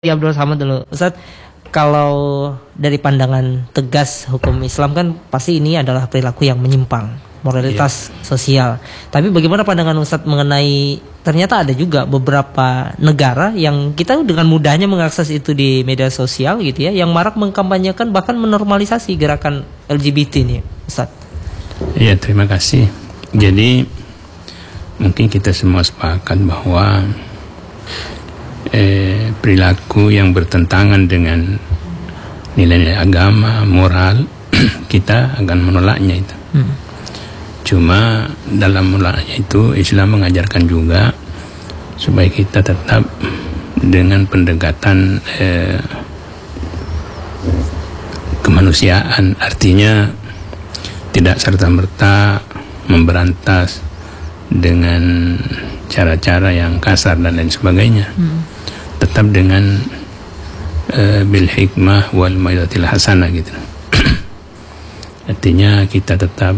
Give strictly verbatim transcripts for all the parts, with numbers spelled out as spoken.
Ya Abdul Samad dulu, Ustaz. Kalau dari pandangan tegas hukum Islam kan pasti ini adalah perilaku yang menyimpang, moralitas yeah. sosial. Tapi bagaimana pandangan Ustaz mengenai ternyata ada juga beberapa negara yang kita dengan mudahnya mengakses itu di media sosial gitu ya, yang marak mengkampanyekan bahkan menormalisasi gerakan L G B T nih, Ustaz. Iya, terima kasih. Jadi mungkin kita semua sepakat bahwa Eh, perilaku yang bertentangan dengan nilai-nilai agama, moral, kita akan menolaknya itu. Hmm. Cuma dalam menolaknya itu Islam mengajarkan juga supaya kita tetap dengan pendekatan eh, kemanusiaan, artinya tidak serta-merta memberantas dengan cara-cara yang kasar dan lain sebagainya. Hmm. Tetap dengan uh, bil hikmah wal mau'izatil hasanah gitu. Artinya kita tetap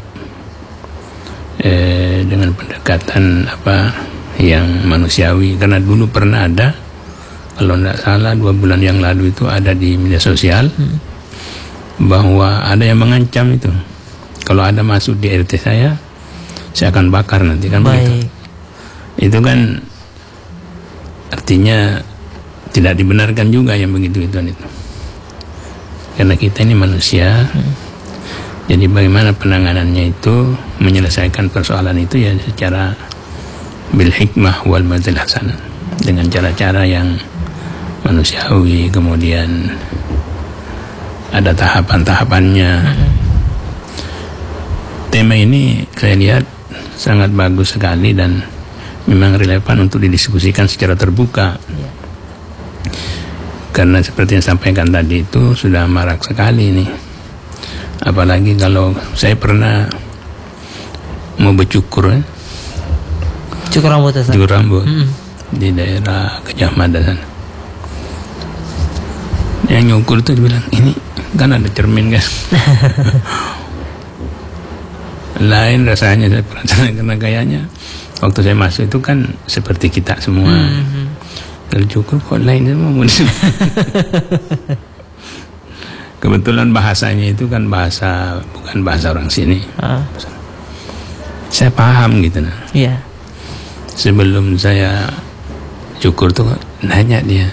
uh, dengan pendekatan apa yang manusiawi, karena dulu pernah ada, kalau tidak salah dua bulan yang lalu itu ada di media sosial hmm. bahwa ada yang mengancam itu, kalau ada masuk di R T saya saya akan bakar nanti, kan begitu. Itu kan artinya tidak dibenarkan juga yang begitu-gituan itu, karena kita ini manusia. hmm. Jadi bagaimana penanganannya itu, menyelesaikan persoalan itu ya secara bil hikmah wal mau'izatil hasanah, dengan cara-cara yang manusiawi, kemudian ada tahapan-tahapannya. hmm. Tema ini saya lihat sangat bagus sekali dan memang relevan untuk didiskusikan secara terbuka. Ya. Karena seperti yang sampaikan tadi itu sudah marak sekali nih. Apalagi kalau saya pernah mau bercukur, eh? cukur rambut, Ustaz. Cukur rambut hmm. di daerah Gajah Mada sana. Yang nyukur itu bilang, ini kan ada cermin kan. Lain rasanya saya perasaan, karena kayaknya waktu saya masuk itu kan seperti kita semua. Mm-hmm. Kalau cukur kok lain semua. Kebetulan bahasanya itu kan bahasa, bukan bahasa orang sini. Uh. Saya paham gitu nah. Yeah. Sebelum saya cukur tuh nanya dia,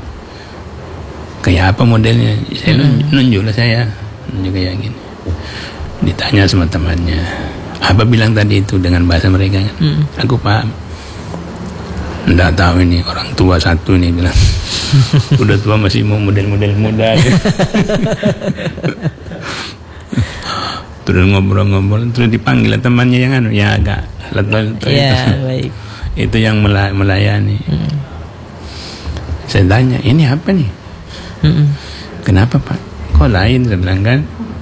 kayak apa modelnya? Saya mm-hmm. nunjuk lah saya, nunjuk kayak gini. Ditanya sama temannya, apa bilang tadi itu dengan bahasa mereka kan? Hmm. Aku paham. Nggak tahu ini orang tua satu nih bilang, udah tua masih mau model-model muda. Terus ngobrol-ngobrol, terus dipanggil temannya yang anu, yang agak leto-leto ya, itu. Baik. Itu yang melayani. Hmm. Saya tanya, ini apa nih? Hmm. Kenapa Pak? Kok lain? Saya bilang kan.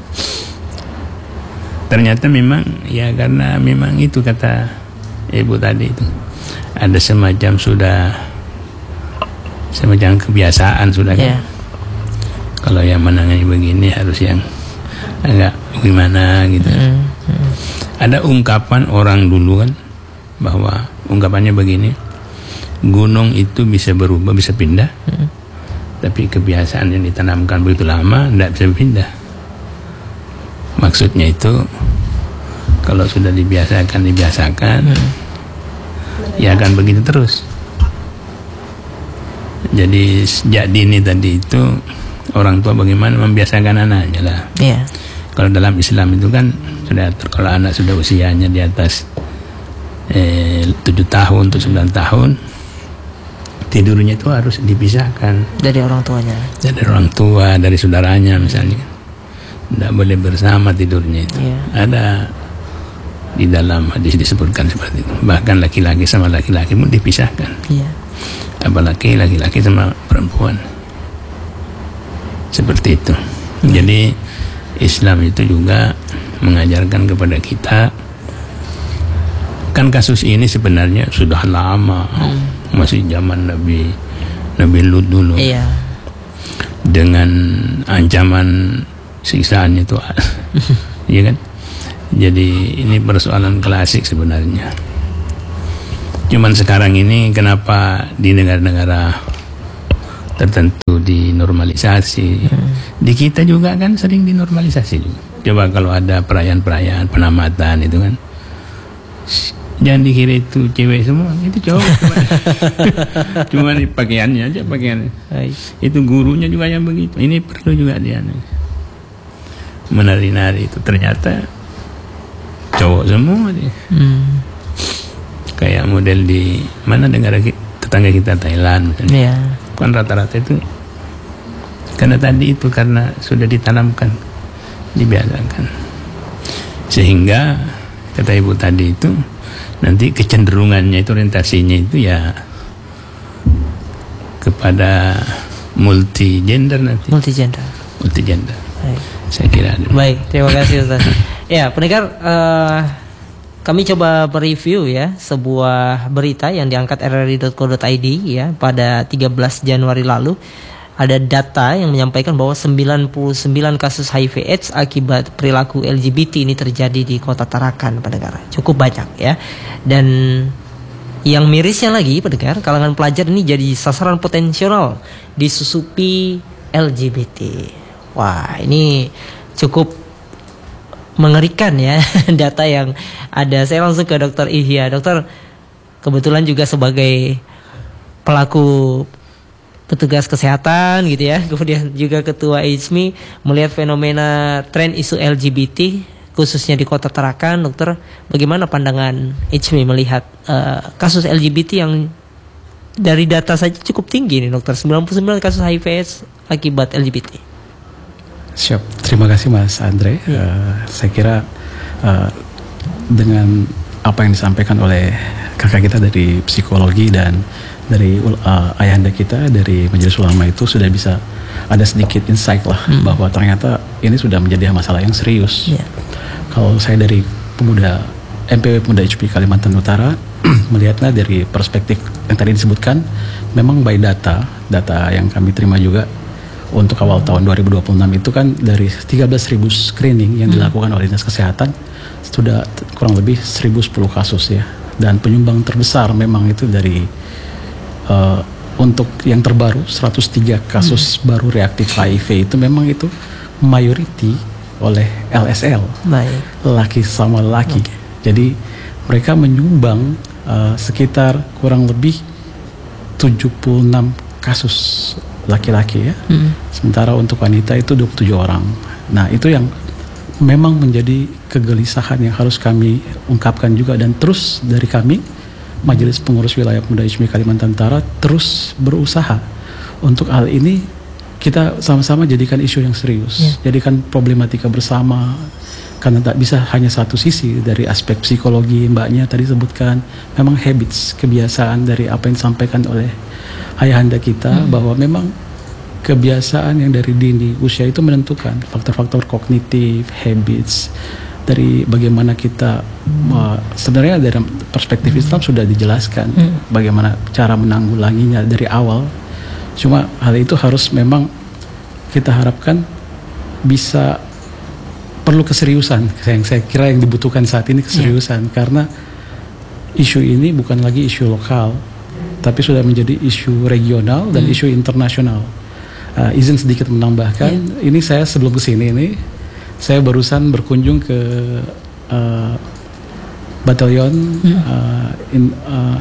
Ternyata memang ya, karena memang itu kata ibu tadi itu, ada semacam sudah semacam kebiasaan sudah kan. Yeah. Kalau yang menangani begini harus yang agak gimana gitu. Mm, mm. Ada ungkapan orang dulu kan, bahwa ungkapannya begini, gunung itu bisa berubah, bisa pindah, mm. tapi kebiasaan yang ditanamkan begitu lama tidak bisa pindah. Maksudnya itu kalau sudah dibiasakan dibiasakan hmm. ya akan begitu terus. Jadi sejak dini tadi itu orang tua bagaimana membiasakan anaknya lah. Yeah. Kalau dalam Islam itu kan sudah, kalau anak sudah usianya di atas eh, tujuh tahun atau sembilan tahun, tidurnya itu harus dipisahkan dari orang tuanya. Dari orang tua, dari saudaranya misalnya. Tidak boleh bersama tidurnya itu. Yeah. Ada di dalam hadis disebutkan seperti itu. Bahkan laki-laki sama laki-laki pun dipisahkan. Yeah. Apalagi laki-laki sama perempuan. Seperti itu. Mm. Jadi Islam itu juga mengajarkan kepada kita, kan kasus ini sebenarnya sudah lama, mm. masih zaman Nabi Nabi Lut dulu. Yeah. Dengan ancaman siksaannya itu, iya kan? Jadi ini persoalan klasik sebenarnya. Cuman sekarang ini kenapa di negara-negara tertentu dinormalisasi. Hmm. Di kita juga kan sering dinormalisasi juga. Coba kalau ada perayaan-perayaan penamatan itu kan, jangan dikira itu cewek semua, itu cowok. Cuma di pakaiannya aja, pakaian. Itu gurunya juga yang begitu. Ini perlu juga dia menari-nari itu, ternyata cowok semua dia. Hmm. Kayak model di mana negara tetangga kita, Thailand misalnya. Yeah. Kan rata-rata itu karena tadi itu karena sudah ditanamkan, dibiasakan, sehingga kata ibu tadi itu nanti kecenderungannya itu, orientasinya itu ya kepada multi gender nanti. Multi gender. Multi gender. Baik. Saya kira. Baik, terima kasih Ustaz. Ya, pendengar, uh, kami coba mereview ya sebuah berita yang diangkat r r i dot co dot i d ya pada tiga belas Januari lalu. Ada data yang menyampaikan bahwa sembilan puluh sembilan kasus H I V AIDS akibat perilaku L G B T ini terjadi di Kota Tarakan, pendengar. Cukup banyak ya. Dan yang mirisnya lagi, pendengar, kalangan pelajar ini jadi sasaran potensial disusupi L G B T. Wah, ini cukup mengerikan ya data yang ada. Saya langsung ke Dokter Ihya. Dokter, kebetulan juga sebagai pelaku petugas kesehatan gitu ya, kemudian juga ketua I H M I, melihat fenomena tren isu L G B T khususnya di Kota Tarakan, dokter, bagaimana pandangan I H M I melihat uh, kasus L G B T yang dari data saja cukup tinggi nih dokter, sembilan puluh sembilan kasus H I V AIDS akibat L G B T. Siap, terima kasih Mas Andre. Ya. Uh, saya kira uh, dengan apa yang disampaikan oleh kakak kita dari psikologi dan dari uh, ayahanda kita dari Majelis Ulama itu sudah bisa ada sedikit insight lah hmm. bahwa ternyata ini sudah menjadi masalah yang serius. Ya. Kalau saya dari pemuda M P W Pemuda H P Kalimantan Utara melihatnya dari perspektif yang tadi disebutkan, memang by data, data yang kami terima juga untuk awal tahun dua ribu dua puluh enam itu kan dari tiga belas ribu screening yang dilakukan oleh Dinas Kesehatan sudah kurang lebih seribu sepuluh kasus ya. Dan penyumbang terbesar memang itu dari uh, untuk yang terbaru seratus tiga kasus hmm. baru reaktif H I V itu memang itu mayoriti oleh L S L. Baik. Laki sama laki. Okay. Jadi mereka menyumbang uh, sekitar kurang lebih tujuh puluh enam kasus laki-laki ya. Hmm. Sementara untuk wanita itu dua puluh tujuh orang. Nah, itu yang memang menjadi kegelisahan yang harus kami ungkapkan juga, dan terus dari kami Majelis Pengurus Wilayah Pemuda H M I Kalimantan Utara terus berusaha untuk hal ini kita sama-sama jadikan isu yang serius, yeah. jadikan problematika bersama, karena tak bisa hanya satu sisi dari aspek psikologi. Mbaknya tadi sebutkan memang habits, kebiasaan dari apa yang disampaikan oleh ayahanda kita, hmm. bahwa memang kebiasaan yang dari dini usia itu menentukan faktor-faktor kognitif, habits, dari bagaimana kita uh, sebenarnya dari perspektif hmm. Islam sudah dijelaskan hmm. bagaimana cara menanggulanginya dari awal. Cuma hal itu harus memang kita harapkan bisa perlu keseriusan. Yang saya kira yang dibutuhkan saat ini keseriusan, yeah. karena isu ini bukan lagi isu lokal, tapi sudah menjadi isu regional dan hmm. isu internasional. Uh, izin sedikit menambahkan, yeah. ini saya sebelum kesini ini, saya barusan berkunjung ke uh, batalion hmm. uh, in, uh,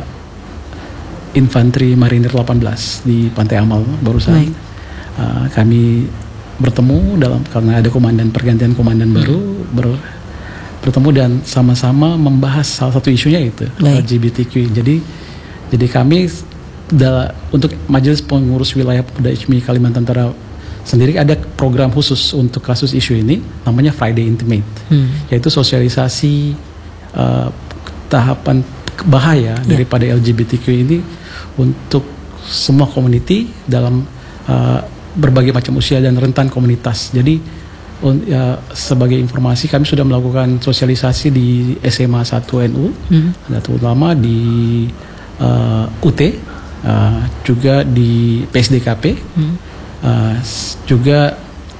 Infanteri Marinir delapan belas di Pantai Amal barusan. Uh, kami bertemu dalam karena ada komandan pergantian komandan hmm. baru ber, bertemu dan sama-sama membahas salah satu isunya itu L G B T Q. Jadi jadi kami da, untuk Majelis Pengurus Wilayah Pemuda H M I Kalimantan Utara sendiri ada program khusus untuk kasus isu ini, namanya Friday Intimate, hmm. yaitu sosialisasi uh, tahapan bahaya yeah. daripada L G B T Q ini untuk semua community dalam uh, berbagai macam usia dan rentan komunitas. Jadi un, ya, sebagai informasi kami sudah melakukan sosialisasi di S M A satu N U, hmm. Nahdlatul Ulama, di uh, U T, uh, juga di P S D K P, hmm. uh, juga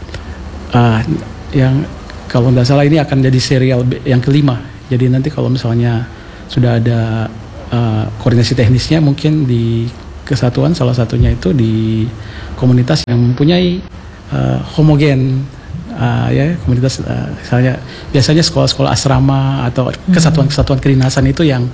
uh, yang kalau tidak salah ini akan jadi serial yang kelima. Jadi nanti kalau misalnya sudah ada uh, koordinasi teknisnya, mungkin di kesatuan salah satunya itu di komunitas yang mempunyai uh, homogen uh, ya komunitas uh, misalnya biasanya sekolah-sekolah asrama atau kesatuan-kesatuan kedinasan itu yang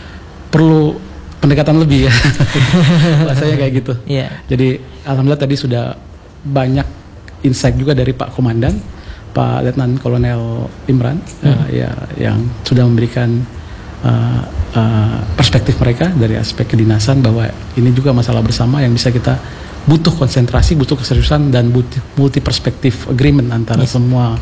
perlu pendekatan lebih ya. Rasanya kayak gitu. Yeah. Jadi alhamdulillah tadi sudah banyak insight juga dari Pak Komandan, Pak Letnan Kolonel Imran hmm. uh, ya yang sudah memberikan uh, uh, perspektif mereka dari aspek kedinasan bahwa ini juga masalah bersama yang bisa kita butuh konsentrasi, butuh keseriusan dan butuh multi perspektif agreement antara yes. semua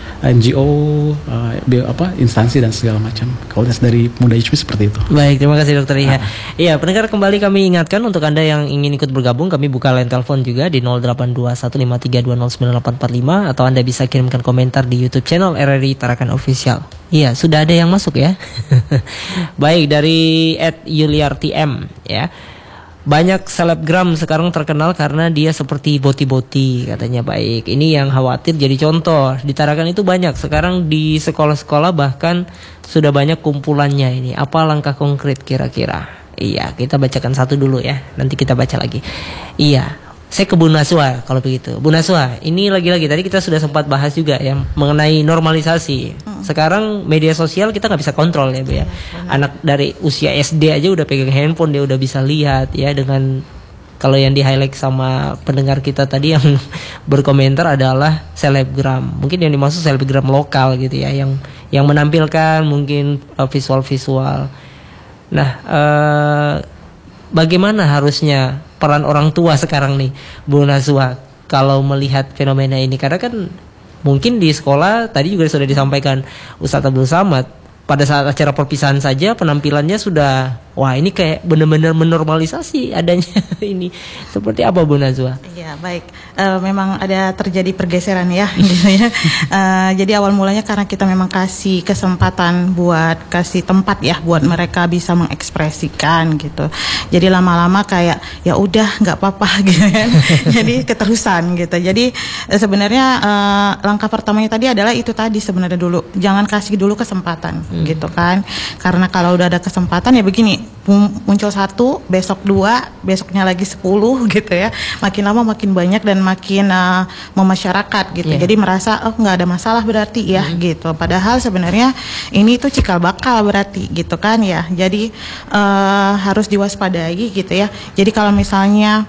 N G O, uh, apa instansi dan segala macam. Kualitas dari Pemuda H P seperti itu. Baik, terima kasih Dokter Iha. Ah. Iya, pendengar kembali kami ingatkan untuk Anda yang ingin ikut bergabung, kami buka line telepon juga di nol delapan dua satu lima tiga dua nol sembilan delapan empat lima atau Anda bisa kirimkan komentar di YouTube channel R R I Tarakan Official. Iya, sudah ada yang masuk ya. Baik, dari at yuliartm ya. Banyak selebgram sekarang terkenal karena dia seperti boti-boti katanya. Baik, ini yang khawatir jadi contoh. Di Tarakan itu banyak sekarang di sekolah-sekolah bahkan sudah banyak kumpulannya ini. Apa langkah konkret kira-kira? Iya, kita bacakan satu dulu ya. Nanti kita baca lagi. Iya, saya ke Bu Naswa kalau begitu. Bu Naswa, ini lagi-lagi tadi kita sudah sempat bahas juga ya mengenai normalisasi. Sekarang media sosial kita nggak bisa kontrol ya Bu ya. Anak dari usia S D aja udah pegang handphone, dia udah bisa lihat ya. Dengan kalau yang di highlight sama pendengar kita tadi yang berkomentar adalah selebgram. Mungkin yang dimaksud selebgram lokal gitu ya, yang yang menampilkan mungkin uh, visual-visual. Nah, uh, bagaimana harusnya peran orang tua sekarang nih Bu Naswa kalau melihat fenomena ini? Karena kan mungkin di sekolah tadi juga sudah disampaikan Ustadz Abdul Samad, pada saat acara perpisahan saja penampilannya sudah, wah ini kayak benar-benar menormalisasi adanya ini. Seperti apa Bu Nazwa? Iya baik, uh, memang ada terjadi pergeseran ya, gitu ya. Uh, jadi awal mulanya karena kita memang kasih kesempatan buat kasih tempat ya buat mereka bisa mengekspresikan gitu. Jadi lama-lama kayak ya udah nggak apa-apa gitu kan. Jadi keterusan gitu. Jadi uh, sebenarnya uh, langkah pertamanya tadi adalah itu tadi sebenarnya dulu, jangan kasih dulu kesempatan. Hmm. Gitu kan, karena kalau udah ada kesempatan ya begini, muncul satu, besok dua, besoknya lagi sepuluh gitu ya, makin lama makin banyak dan makin uh, memasyarakat gitu. Yeah. Jadi merasa oh nggak ada masalah berarti ya hmm. gitu. Padahal sebenarnya ini tuh cikal bakal berarti gitu kan ya. Jadi uh, harus diwaspadai gitu ya. Jadi kalau misalnya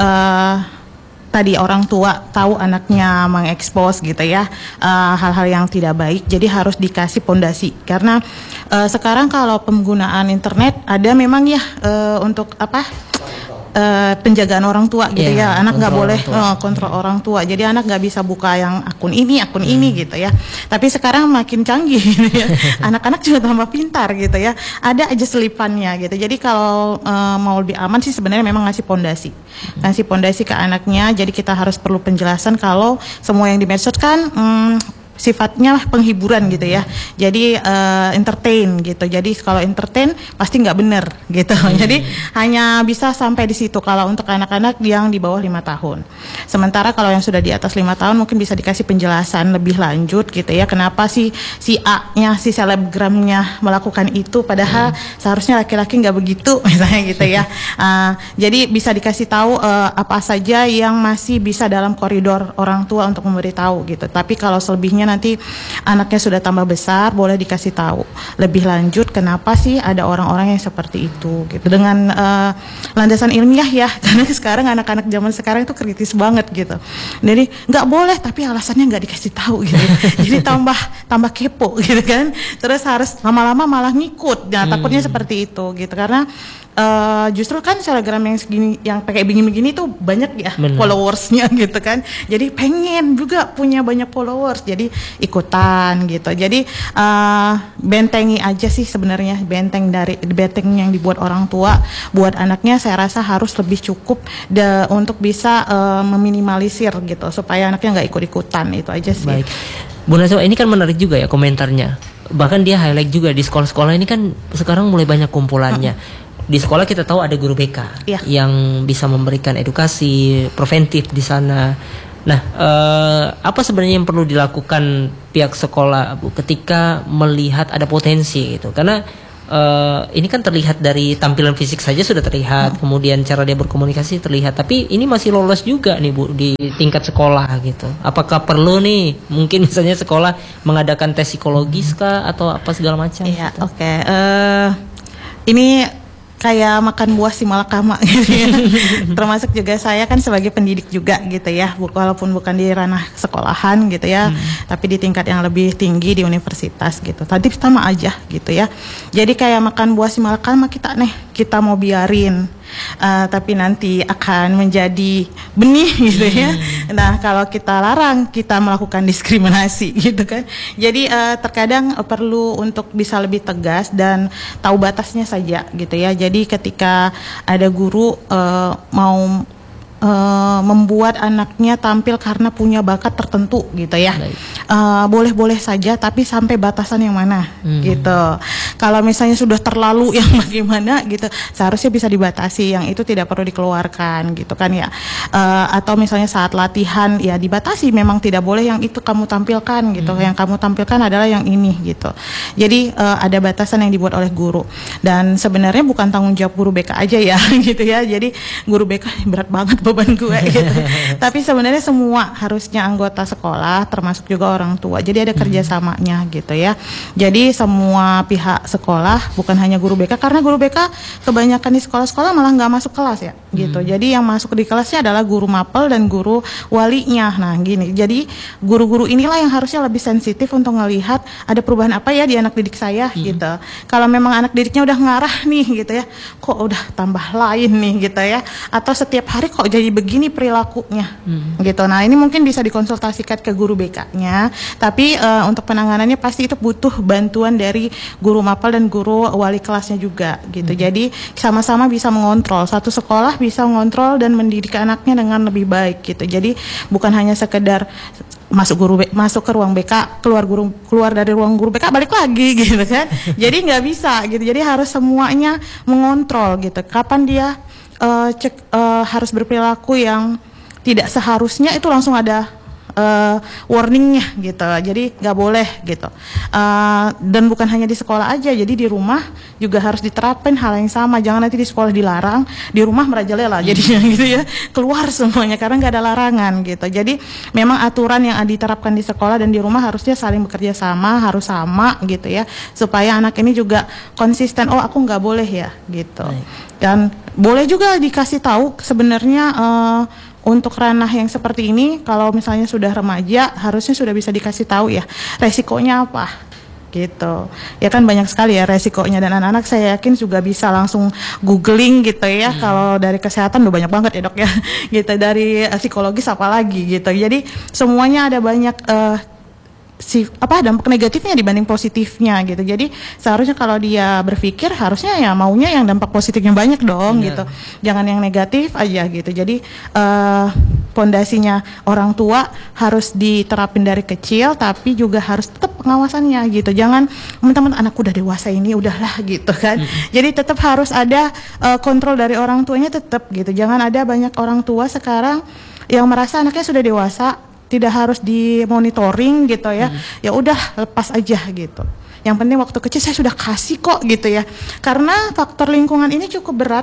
uh, tadi orang tua tahu anaknya mengekspos gitu ya uh, hal-hal yang tidak baik, jadi harus dikasih pondasi karena uh, sekarang kalau penggunaan internet ada memang ya uh, untuk apa uh, penjagaan orang tua gitu yeah, ya, anak nggak boleh uh, kontrol orang tua, jadi anak nggak bisa buka yang akun ini akun hmm. ini gitu ya. Tapi sekarang makin canggih gitu ya. Anak-anak juga tambah pintar gitu ya, ada aja selipannya gitu. Jadi kalau uh, mau lebih aman sih sebenarnya memang ngasih pondasi ngasih pondasi ke anaknya. Jadi kita harus perlu penjelasan kalau semua yang di medsos kan hmm, sifatnya penghiburan gitu ya, jadi uh, entertain gitu. Jadi kalau entertain pasti nggak benar gitu. Hmm. Jadi hanya bisa sampai di situ kalau untuk anak-anak yang di bawah lima tahun. Sementara kalau yang sudah di atas lima tahun mungkin bisa dikasih penjelasan lebih lanjut gitu ya, kenapa sih si A-nya, si selebgramnya melakukan itu padahal hmm. seharusnya laki-laki nggak begitu misalnya gitu ya. Uh, jadi bisa dikasih tahu uh, apa saja yang masih bisa dalam koridor orang tua untuk memberitahu gitu. Tapi kalau selebihnya nanti anaknya sudah tambah besar, boleh dikasih tahu lebih lanjut kenapa sih ada orang-orang yang seperti itu gitu, dengan uh, landasan ilmiah ya, karena sekarang anak-anak zaman sekarang itu kritis banget gitu. Jadi nggak boleh tapi alasannya nggak dikasih tahu gitu. Jadi tambah tambah kepo gitu kan, terus harus lama-lama malah ngikut. Nah, takutnya hmm. seperti itu gitu, karena Uh, justru kan selebgram yang segini, yang pakai begini-begini tuh banyak ya Bener. followersnya gitu kan. Jadi pengen juga punya banyak followers, jadi ikutan gitu. Jadi uh, bentengi aja sih sebenarnya, benteng dari benteng yang dibuat orang tua buat anaknya. Saya rasa harus lebih cukup de, untuk bisa uh, meminimalisir gitu supaya anaknya nggak ikut-ikutan. Itu aja sih. Baik. Bu Naswa, ini kan menarik juga ya komentarnya. Bahkan dia highlight juga di sekolah-sekolah ini kan sekarang mulai banyak kumpulannya. Hmm. Di sekolah kita tahu ada guru B K ya, yang bisa memberikan edukasi preventif di sana. Nah, eh, apa sebenarnya yang perlu dilakukan pihak sekolah, Bu, ketika melihat ada potensi gitu? Karena uh, ini kan terlihat dari tampilan fisik saja sudah terlihat, hmm. kemudian cara dia berkomunikasi terlihat, tapi ini masih lolos juga nih Bu di tingkat sekolah gitu. Apakah perlu nih mungkin misalnya sekolah mengadakan tes psikologis kah atau apa segala macam? Iya, gitu. oke. Okay. Uh, ini kayak makan buah si malakama gitu ya. Termasuk juga saya kan sebagai pendidik juga gitu ya, walaupun bukan di ranah sekolahan gitu ya, hmm. tapi di tingkat yang lebih tinggi di universitas gitu. Tadi sama aja gitu ya. Jadi kayak makan buah si malakama kita nih, kita mau biarin, uh, tapi nanti akan menjadi benih gitu ya. Hmm. Nah kalau kita larang, kita melakukan diskriminasi gitu kan. Jadi uh, terkadang uh, perlu untuk bisa lebih tegas dan tahu batasnya saja gitu ya. Jadi ketika ada guru uh, mau uh, membuat anaknya tampil karena punya bakat tertentu gitu ya, uh, boleh-boleh saja, tapi sampai batasan yang mana hmm. gitu. Kalau misalnya sudah terlalu yang bagaimana gitu, seharusnya bisa dibatasi, yang itu tidak perlu dikeluarkan gitu kan ya. Uh, atau misalnya saat latihan ya dibatasi, memang tidak boleh yang itu kamu tampilkan gitu. Hmm. Yang kamu tampilkan adalah yang ini gitu. Jadi uh, ada batasan yang dibuat oleh guru. Dan sebenarnya bukan tanggung jawab guru B K aja ya gitu ya. Jadi guru B K berat banget beban gue gitu. Tapi sebenarnya semua harusnya anggota sekolah, termasuk juga orang tua. Jadi ada kerjasamanya gitu ya. Jadi semua pihak sekolah, bukan hanya guru B K, karena guru B K kebanyakan di sekolah-sekolah malah nggak masuk kelas ya gitu. Hmm. Jadi yang masuk di kelasnya adalah guru mapel dan guru walinya. Nah gini, jadi guru-guru inilah yang harusnya lebih sensitif untuk ngelihat ada perubahan apa ya di anak didik saya hmm. gitu. Kalau memang anak didiknya udah ngarah nih gitu ya, kok udah tambah lain nih gitu ya, atau setiap hari kok jadi begini perilakunya hmm. gitu. Nah ini mungkin bisa dikonsultasikan ke guru B K-nya, tapi uh, untuk penanganannya pasti itu butuh bantuan dari guru mapel dan guru wali kelasnya juga gitu. Hmm. Jadi sama-sama bisa mengontrol, satu sekolah bisa mengontrol dan mendidik anaknya dengan lebih baik gitu. Jadi bukan hanya sekedar masuk guru B, masuk ke ruang B K, keluar guru keluar dari ruang guru B K balik lagi gitu kan. Jadi nggak bisa gitu. Jadi harus semuanya mengontrol gitu. Kapan dia uh, cek uh, harus berperilaku yang tidak seharusnya, itu langsung ada Uh, warningnya gitu, jadi nggak boleh gitu. Uh, dan bukan hanya di sekolah aja, jadi di rumah juga harus diterapin hal yang sama. Jangan nanti di sekolah dilarang, di rumah merajalela jadinya gitu ya, keluar semuanya karena nggak ada larangan gitu. Jadi memang aturan yang diterapkan di sekolah dan di rumah harusnya saling bekerja sama, harus sama gitu ya, supaya anak ini juga konsisten. Oh aku nggak boleh ya gitu. Dan boleh juga dikasih tahu sebenarnya uh, untuk ranah yang seperti ini, kalau misalnya sudah remaja, harusnya sudah bisa dikasih tahu ya resikonya apa gitu. Ya kan banyak sekali ya resikonya, dan anak-anak saya yakin juga bisa langsung googling gitu ya. Hmm. Kalau dari kesehatan udah banyak banget ya dok ya, gitu. Dari uh, psikologis apalagi gitu. Jadi semuanya ada banyak uh, si apa dampak negatifnya dibanding positifnya gitu. Jadi seharusnya kalau dia berpikir harusnya ya maunya yang dampak positifnya banyak dong. Benar. Gitu. Jangan yang negatif aja gitu. Jadi uh, pondasinya orang tua harus diterapin dari kecil, tapi juga harus tetap pengawasannya gitu. Jangan teman-teman anak udah dewasa ini udahlah gitu kan. Mm-hmm. Jadi tetap harus ada uh, kontrol dari orang tuanya tetap gitu. Jangan ada banyak orang tua sekarang yang merasa anaknya sudah dewasa, tidak harus dimonitoring gitu ya. Hmm. Ya udah lepas aja gitu. Yang penting waktu kecil saya sudah kasih kok gitu ya. Karena faktor lingkungan ini cukup berat.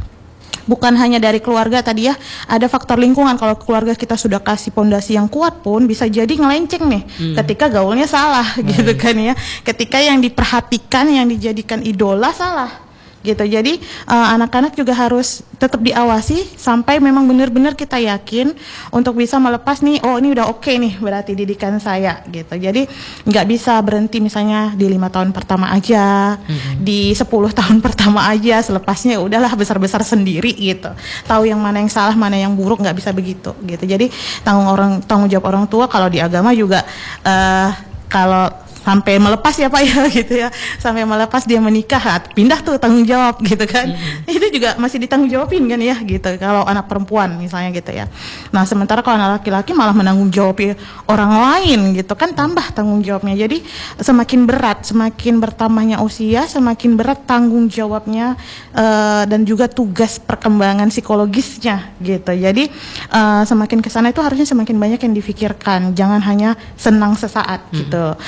Bukan hanya dari keluarga tadi ya, ada faktor lingkungan. Kalau keluarga kita sudah kasih pondasi yang kuat pun bisa jadi ngelenceng nih hmm. ketika gaulnya salah hmm. gitu kan ya. Ketika yang diperhatikan, yang dijadikan idola salah gitu. Jadi uh, anak-anak juga harus tetap diawasi sampai memang benar-benar kita yakin untuk bisa melepas nih, oh ini udah oke okay nih berarti didikan saya gitu. Jadi nggak bisa berhenti misalnya di lima tahun pertama aja, mm-hmm. di sepuluh tahun pertama aja, selepasnya udahlah besar-besar sendiri gitu. Tahu yang mana yang salah, mana yang buruk, nggak bisa begitu gitu. Jadi tanggung orang tanggung jawab orang tua kalau di agama juga uh, kalau sampai melepas ya Pak ya gitu ya, sampai melepas dia menikah, pindah tuh tanggung jawab gitu kan. Mm-hmm. Itu juga masih ditanggung jawabin kan ya gitu, kalau anak perempuan misalnya gitu ya. Nah sementara kalau anak laki-laki malah menanggung jawab orang lain gitu kan, tambah tanggung jawabnya. Jadi semakin berat, semakin bertambahnya usia, semakin berat tanggung jawabnya uh, dan juga tugas perkembangan psikologisnya gitu. Jadi uh, semakin kesana itu harusnya semakin banyak yang difikirkan, jangan hanya senang sesaat mm-hmm. gitu. Ah dia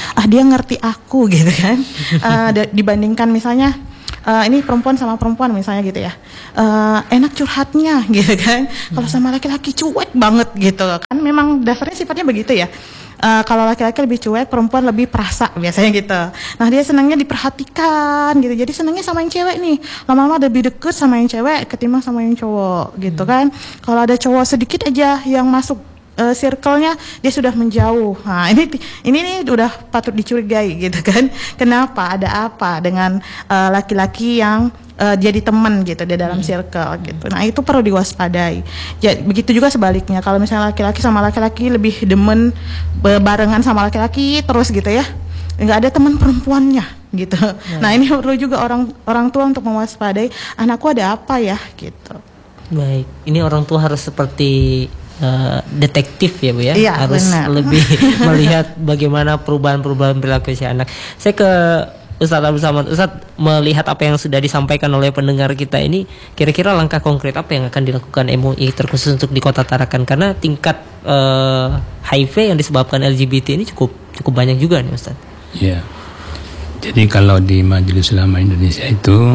ngerti aku gitu kan. uh, dibandingkan misalnya Uh, ini perempuan sama perempuan misalnya gitu ya, uh, enak curhatnya gitu kan. Hmm. Kalau sama laki-laki cuek banget gitu kan, memang dasarnya sifatnya begitu ya. Uh, kalau laki-laki lebih cuek, perempuan lebih perasa biasanya gitu. Nah dia senangnya diperhatikan gitu, jadi senangnya sama yang cewek nih. Lama-lama lebih deket sama yang cewek ketimbang sama yang cowok gitu hmm. kan. Kalau ada cowok sedikit aja yang masuk Uh, circle-nya, dia sudah menjauh. Nah, ini ini nih udah patut dicurigai gitu kan. Kenapa? Ada apa dengan uh, laki-laki yang uh, jadi teman gitu di dalam hmm. circle gitu. Nah, itu perlu diwaspadai. Jadi begitu juga sebaliknya. Kalau misalnya laki-laki sama laki-laki lebih demen barengan sama laki-laki terus gitu ya. Enggak ada teman perempuannya gitu. Hmm. Nah, ini perlu juga orang orang tua untuk mewaspadai, anakku ada apa ya gitu. Baik. Ini orang tua harus seperti Uh, detektif ya Bu ya, iya, harus benar. Lebih melihat bagaimana perubahan-perubahan perilaku si anak. Saya ke Ustadz Abdul Samad. Ustadz, melihat apa yang sudah disampaikan oleh pendengar kita ini, kira-kira langkah konkret apa yang akan dilakukan M U I terkhusus untuk di Kota Tarakan, karena tingkat uh, H I V yang disebabkan L G B T ini cukup cukup banyak juga nih Ustadz. Ya, jadi kalau di Majelis Ulama Indonesia itu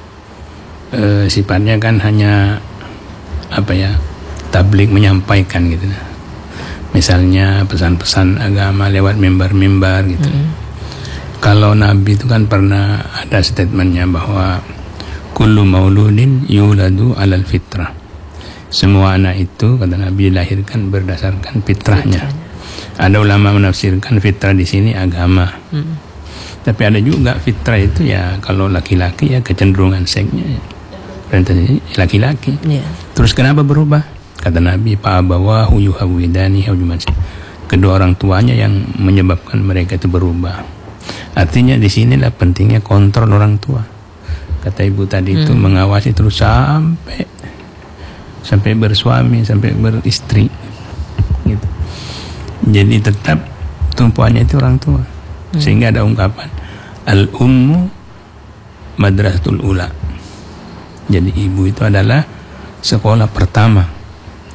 uh, sifatnya kan hanya apa ya, tablik, menyampaikan gitu. Misalnya pesan-pesan agama lewat mimbar-mimbar gitu. Mm-hmm. Kalau Nabi itu kan pernah ada statementnya bahwa kullu mauludin yuladu alal fitrah. Semua anak itu, kata Nabi, dilahirkan berdasarkan fitrahnya. Ada ulama menafsirkan fitrah di sini agama. Mm-hmm. Tapi ada juga fitrah itu ya kalau laki-laki ya kecenderungan seksnya ya, laki-laki. Yeah. Terus kenapa berubah? Kata Nabi, fa'abawahu yuhawidani hawjumansi. Kedua orang tuanya yang menyebabkan mereka itu berubah. Artinya di sinilah pentingnya kontrol orang tua. Kata ibu tadi hmm. itu mengawasi terus sampai sampai bersuami, sampai beristri. Gitu. Jadi tetap tumpuannya itu orang tua. Hmm. Sehingga ada ungkapan al-ummu madrasatul ula. Jadi ibu itu adalah sekolah pertama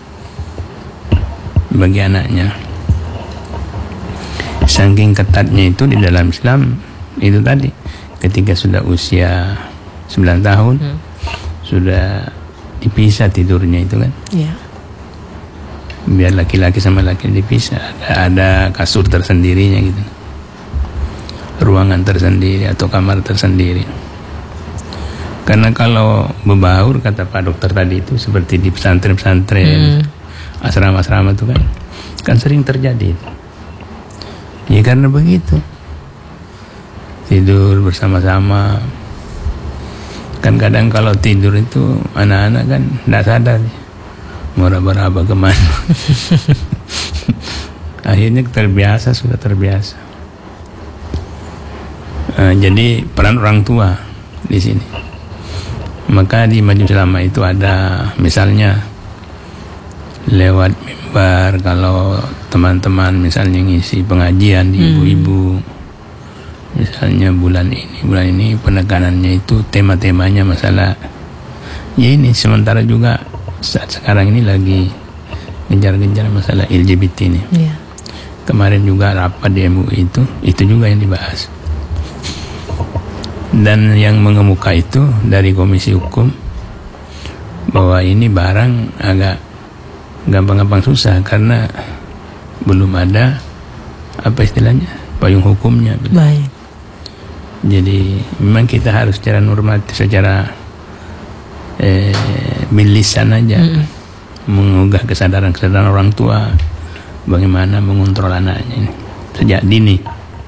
bagi anaknya. Saking ketatnya itu di dalam Islam itu tadi, ketika sudah usia sembilan tahun hmm. sudah dipisah tidurnya itu kan. Yeah. Biar laki-laki sama laki dipisah, ada, ada kasur tersendirinya gitu, ruangan tersendiri atau kamar tersendiri. Karena kalau berbaur, kata Pak Dokter tadi itu seperti di pesantren-pesantren, hmm. asrama-asrama itu kan kan sering terjadi. Ya karena begitu, tidur bersama-sama. Kan kadang kalau tidur itu anak-anak kan tidak sadar mau raba-raba kemana. Akhirnya terbiasa, sudah terbiasa. Nah, jadi peran orang tua di sini. Maka di Majelis Ulama itu ada misalnya lewat mimbar, kalau teman-teman misalnya ngisi pengajian di ibu-ibu, hmm. misalnya bulan ini bulan ini penekanannya itu tema-temanya masalah ya ini. Sementara juga saat sekarang ini lagi ngejar-ngejar masalah L G B T ini. Yeah. Kemarin juga rapat di M U I itu itu juga yang dibahas. Dan yang mengemuka itu dari Komisi Hukum bahwa ini barang agak gampang-gampang susah karena belum ada apa istilahnya payung hukumnya. Baik. Jadi memang kita harus secara normatif, secara eh, bilisan aja mm-mm. mengugah kesadaran-kesadaran orang tua bagaimana mengontrol anaknya ini sejak dini.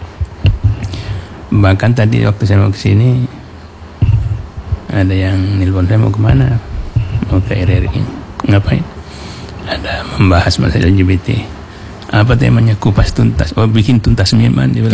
Bahkan tadi waktu saya mau kesini ada yang nelpon saya, mau kemana? Mau ke R R I. Ngapain? Ada membahas masalah L G B T. Apa temanya? Kupas tuntas. Oh, bikin tuntas memang dia bilang.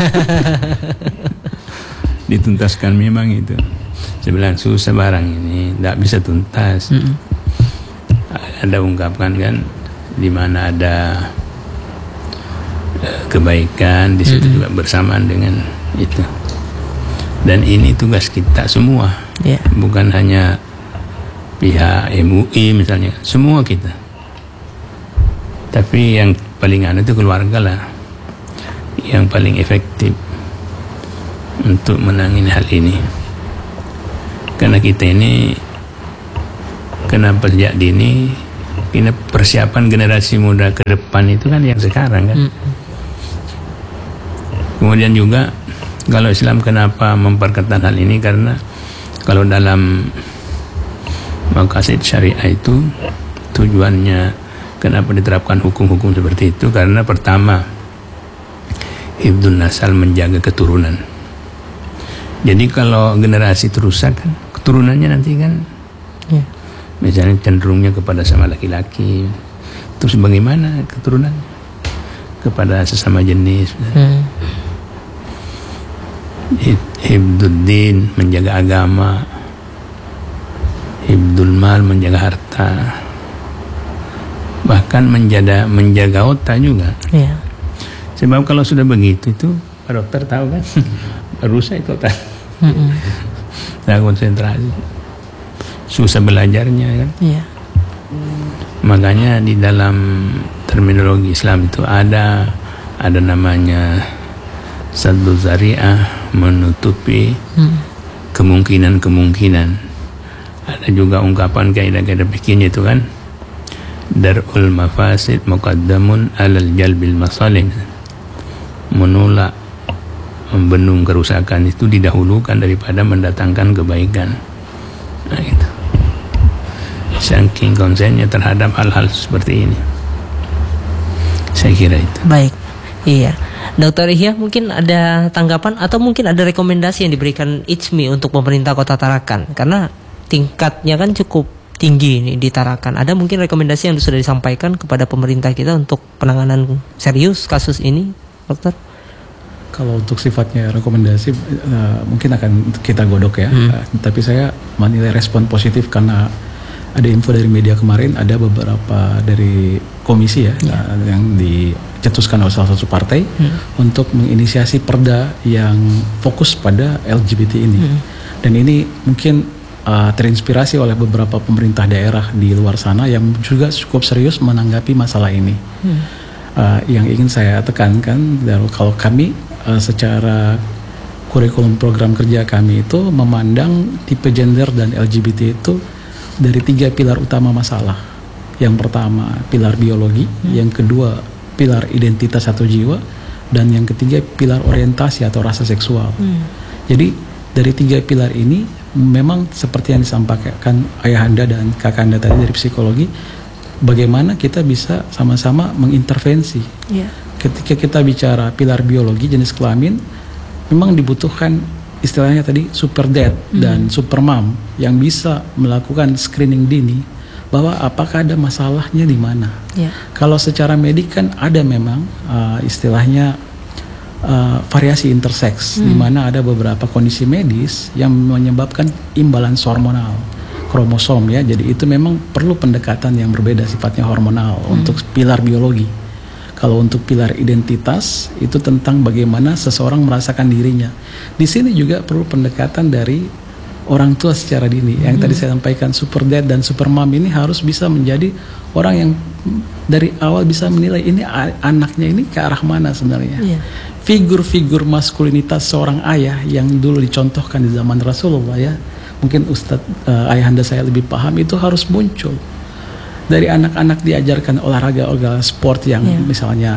Dituntaskan memang itu. Saya bilang susah barang ini, tidak bisa tuntas. Mm-hmm. Ada ungkapan kan, di mana ada uh, kebaikan, di situ mm-hmm. juga bersamaan dengan itu. Dan ini tugas kita semua, yeah. bukan hanya pihak M U I misalnya, semua kita. Tapi yang paling anu itu keluarga lah. yang paling efektif untuk menangani hal ini. Karena kita ini kenapa sejak dini ini persiapan generasi muda ke depan itu kan yang sekarang kan. Hmm. Kemudian juga kalau Islam kenapa memperketat hal ini, karena kalau dalam maqasid syariah itu tujuannya kenapa diterapkan hukum-hukum seperti itu, karena pertama hifdzun nasal, menjaga keturunan. Jadi kalau generasi terusak kan keturunannya nanti kan ya, misalnya cenderungnya kepada sama laki-laki, terus bagaimana keturunan kepada sesama jenis. Hmm. Hifdzuddin, menjaga agama. Hifdzul mal, menjaga harta. Bahkan menjaga menjaga otak juga. Ya. Sebab kalau sudah begitu itu Pak Dokter tahu kan, rusak itu otak. Mm-hmm. Nah, konsentrasi, susah belajarnya kan. Ya. Makanya di dalam terminologi Islam itu ada ada namanya saddu zari'ah, menutupi hmm. kemungkinan-kemungkinan. Ada juga ungkapan kaidah-kaidah fikihnya itu kan, darul mafasid muqaddamun alal jalbil masalih. Menolak, membendung kerusakan itu didahulukan daripada mendatangkan kebaikan. Nah itu. Saking konsennya terhadap hal-hal seperti ini, saya kira itu. Baik, iya. Dokter Ihya, mungkin ada tanggapan atau mungkin ada rekomendasi yang diberikan I J M I untuk pemerintah Kota Tarakan, karena tingkatnya kan cukup tinggi nih di Tarakan. Ada mungkin rekomendasi yang sudah disampaikan kepada pemerintah kita untuk penanganan serius kasus ini, Dokter? Kalau untuk sifatnya rekomendasi uh, mungkin akan kita godok ya, hmm. uh, tapi saya menilai respon positif karena ada info dari media kemarin, ada beberapa dari komisi ya, ya. Uh, yang dicetuskan oleh salah satu partai hmm. untuk menginisiasi perda yang fokus pada L G B T ini. Hmm. Dan ini mungkin uh, terinspirasi oleh beberapa pemerintah daerah di luar sana yang juga cukup serius menanggapi masalah ini. Hmm. Uh, yang ingin saya tekankan, kalau kami uh, secara kurikulum program kerja kami itu memandang tipe gender dan L G B T itu dari tiga pilar utama masalah. Yang pertama pilar biologi, hmm. yang kedua pilar identitas atau jiwa, dan yang ketiga pilar orientasi atau rasa seksual. Hmm. Jadi dari tiga pilar ini memang seperti yang disampaikan ayahanda dan kakanda tadi dari psikologi, bagaimana kita bisa sama-sama mengintervensi. Yeah. Ketika kita bicara pilar biologi jenis kelamin, memang dibutuhkan istilahnya tadi super dad mm. dan super mom yang bisa melakukan screening dini bahwa apakah ada masalahnya di mana. Yeah. Kalau secara medik kan ada memang uh, istilahnya uh, variasi intersex, mm. di mana ada beberapa kondisi medis yang menyebabkan imbalans hormonal kromosom ya. Jadi itu memang perlu pendekatan yang berbeda sifatnya hormonal mm. untuk pilar biologi. Kalau untuk pilar identitas itu tentang bagaimana seseorang merasakan dirinya. Di sini juga perlu pendekatan dari orang tua secara dini. Yang hmm. tadi saya sampaikan super dad dan super mom ini harus bisa menjadi orang yang dari awal bisa menilai ini anaknya ini ke arah mana sebenarnya. Yeah. Figur-figur maskulinitas seorang ayah yang dulu dicontohkan di zaman Rasulullah ya. Mungkin Ustadz uh, ayahanda saya lebih paham, itu harus muncul. Dari anak-anak diajarkan olahraga-olahraga sport yang yeah. misalnya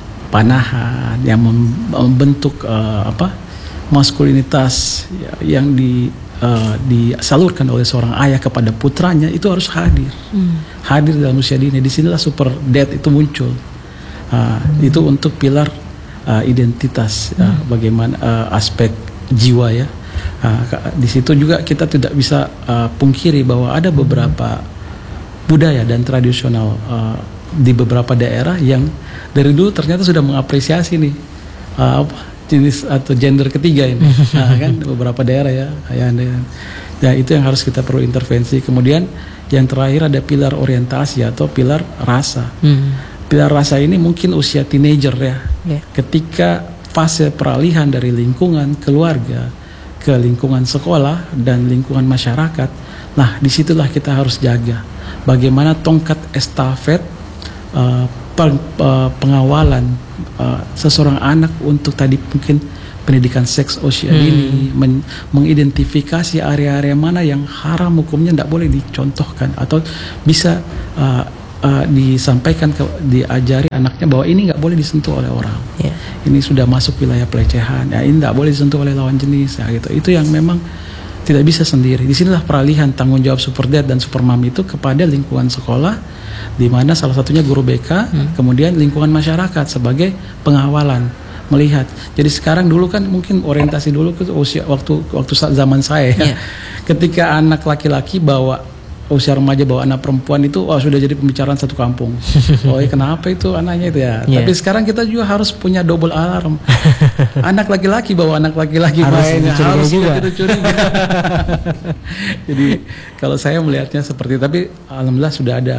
panahan, yang membentuk uh, apa maskulinitas yang di, uh, disalurkan oleh seorang ayah kepada putranya, itu harus hadir, mm. hadir dalam usia dini. Disinilah super dad itu muncul. Uh, mm. Itu untuk pilar uh, identitas, mm. uh, bagaimana uh, aspek jiwa ya. Uh, di situ juga kita tidak bisa uh, pungkiri bahwa ada beberapa budaya dan tradisional uh, di beberapa daerah yang dari dulu ternyata sudah mengapresiasi nih uh, apa, jenis atau gender ketiga ini, nah, kan beberapa daerah ya, ya, ya itu yang harus kita perlu intervensi. Kemudian yang terakhir ada pilar orientasi atau pilar rasa. Hmm. Pilar rasa ini mungkin usia teenager ya, yeah. ketika fase peralihan dari lingkungan keluarga ke lingkungan sekolah dan lingkungan masyarakat. Nah disitulah kita harus jaga bagaimana tongkat estafet uh, pengawalan uh, seseorang anak untuk tadi mungkin pendidikan seks usia Hmm. dini, men- mengidentifikasi area-area mana yang haram hukumnya tidak boleh dicontohkan atau bisa uh, uh, disampaikan ke, diajari anaknya bahwa ini nggak boleh disentuh oleh orang. Ya. Ini sudah masuk wilayah pelecehan. Ya, ini tidak boleh disentuh oleh lawan jenis. Ya, gitu. Itu yang memang tidak bisa sendiri. Disinilah peralihan tanggung jawab super dad dan super mom itu kepada lingkungan sekolah, di mana salah satunya guru B K, hmm. kemudian lingkungan masyarakat sebagai pengawalan, melihat. Jadi sekarang dulu kan mungkin orientasi dulu ke usia waktu waktu zaman saya ya. Yeah. Ketika anak laki-laki bawa usia remaja bawa anak perempuan itu wah sudah jadi pembicaraan satu kampung. Oh ya kenapa itu anaknya itu ya. Yeah. Tapi sekarang kita juga harus punya double alarm. Anak laki-laki bawa anak laki-laki Harus main dicurigai harus juga. kita curiga. Jadi kalau saya melihatnya seperti itu, tapi alhamdulillah sudah ada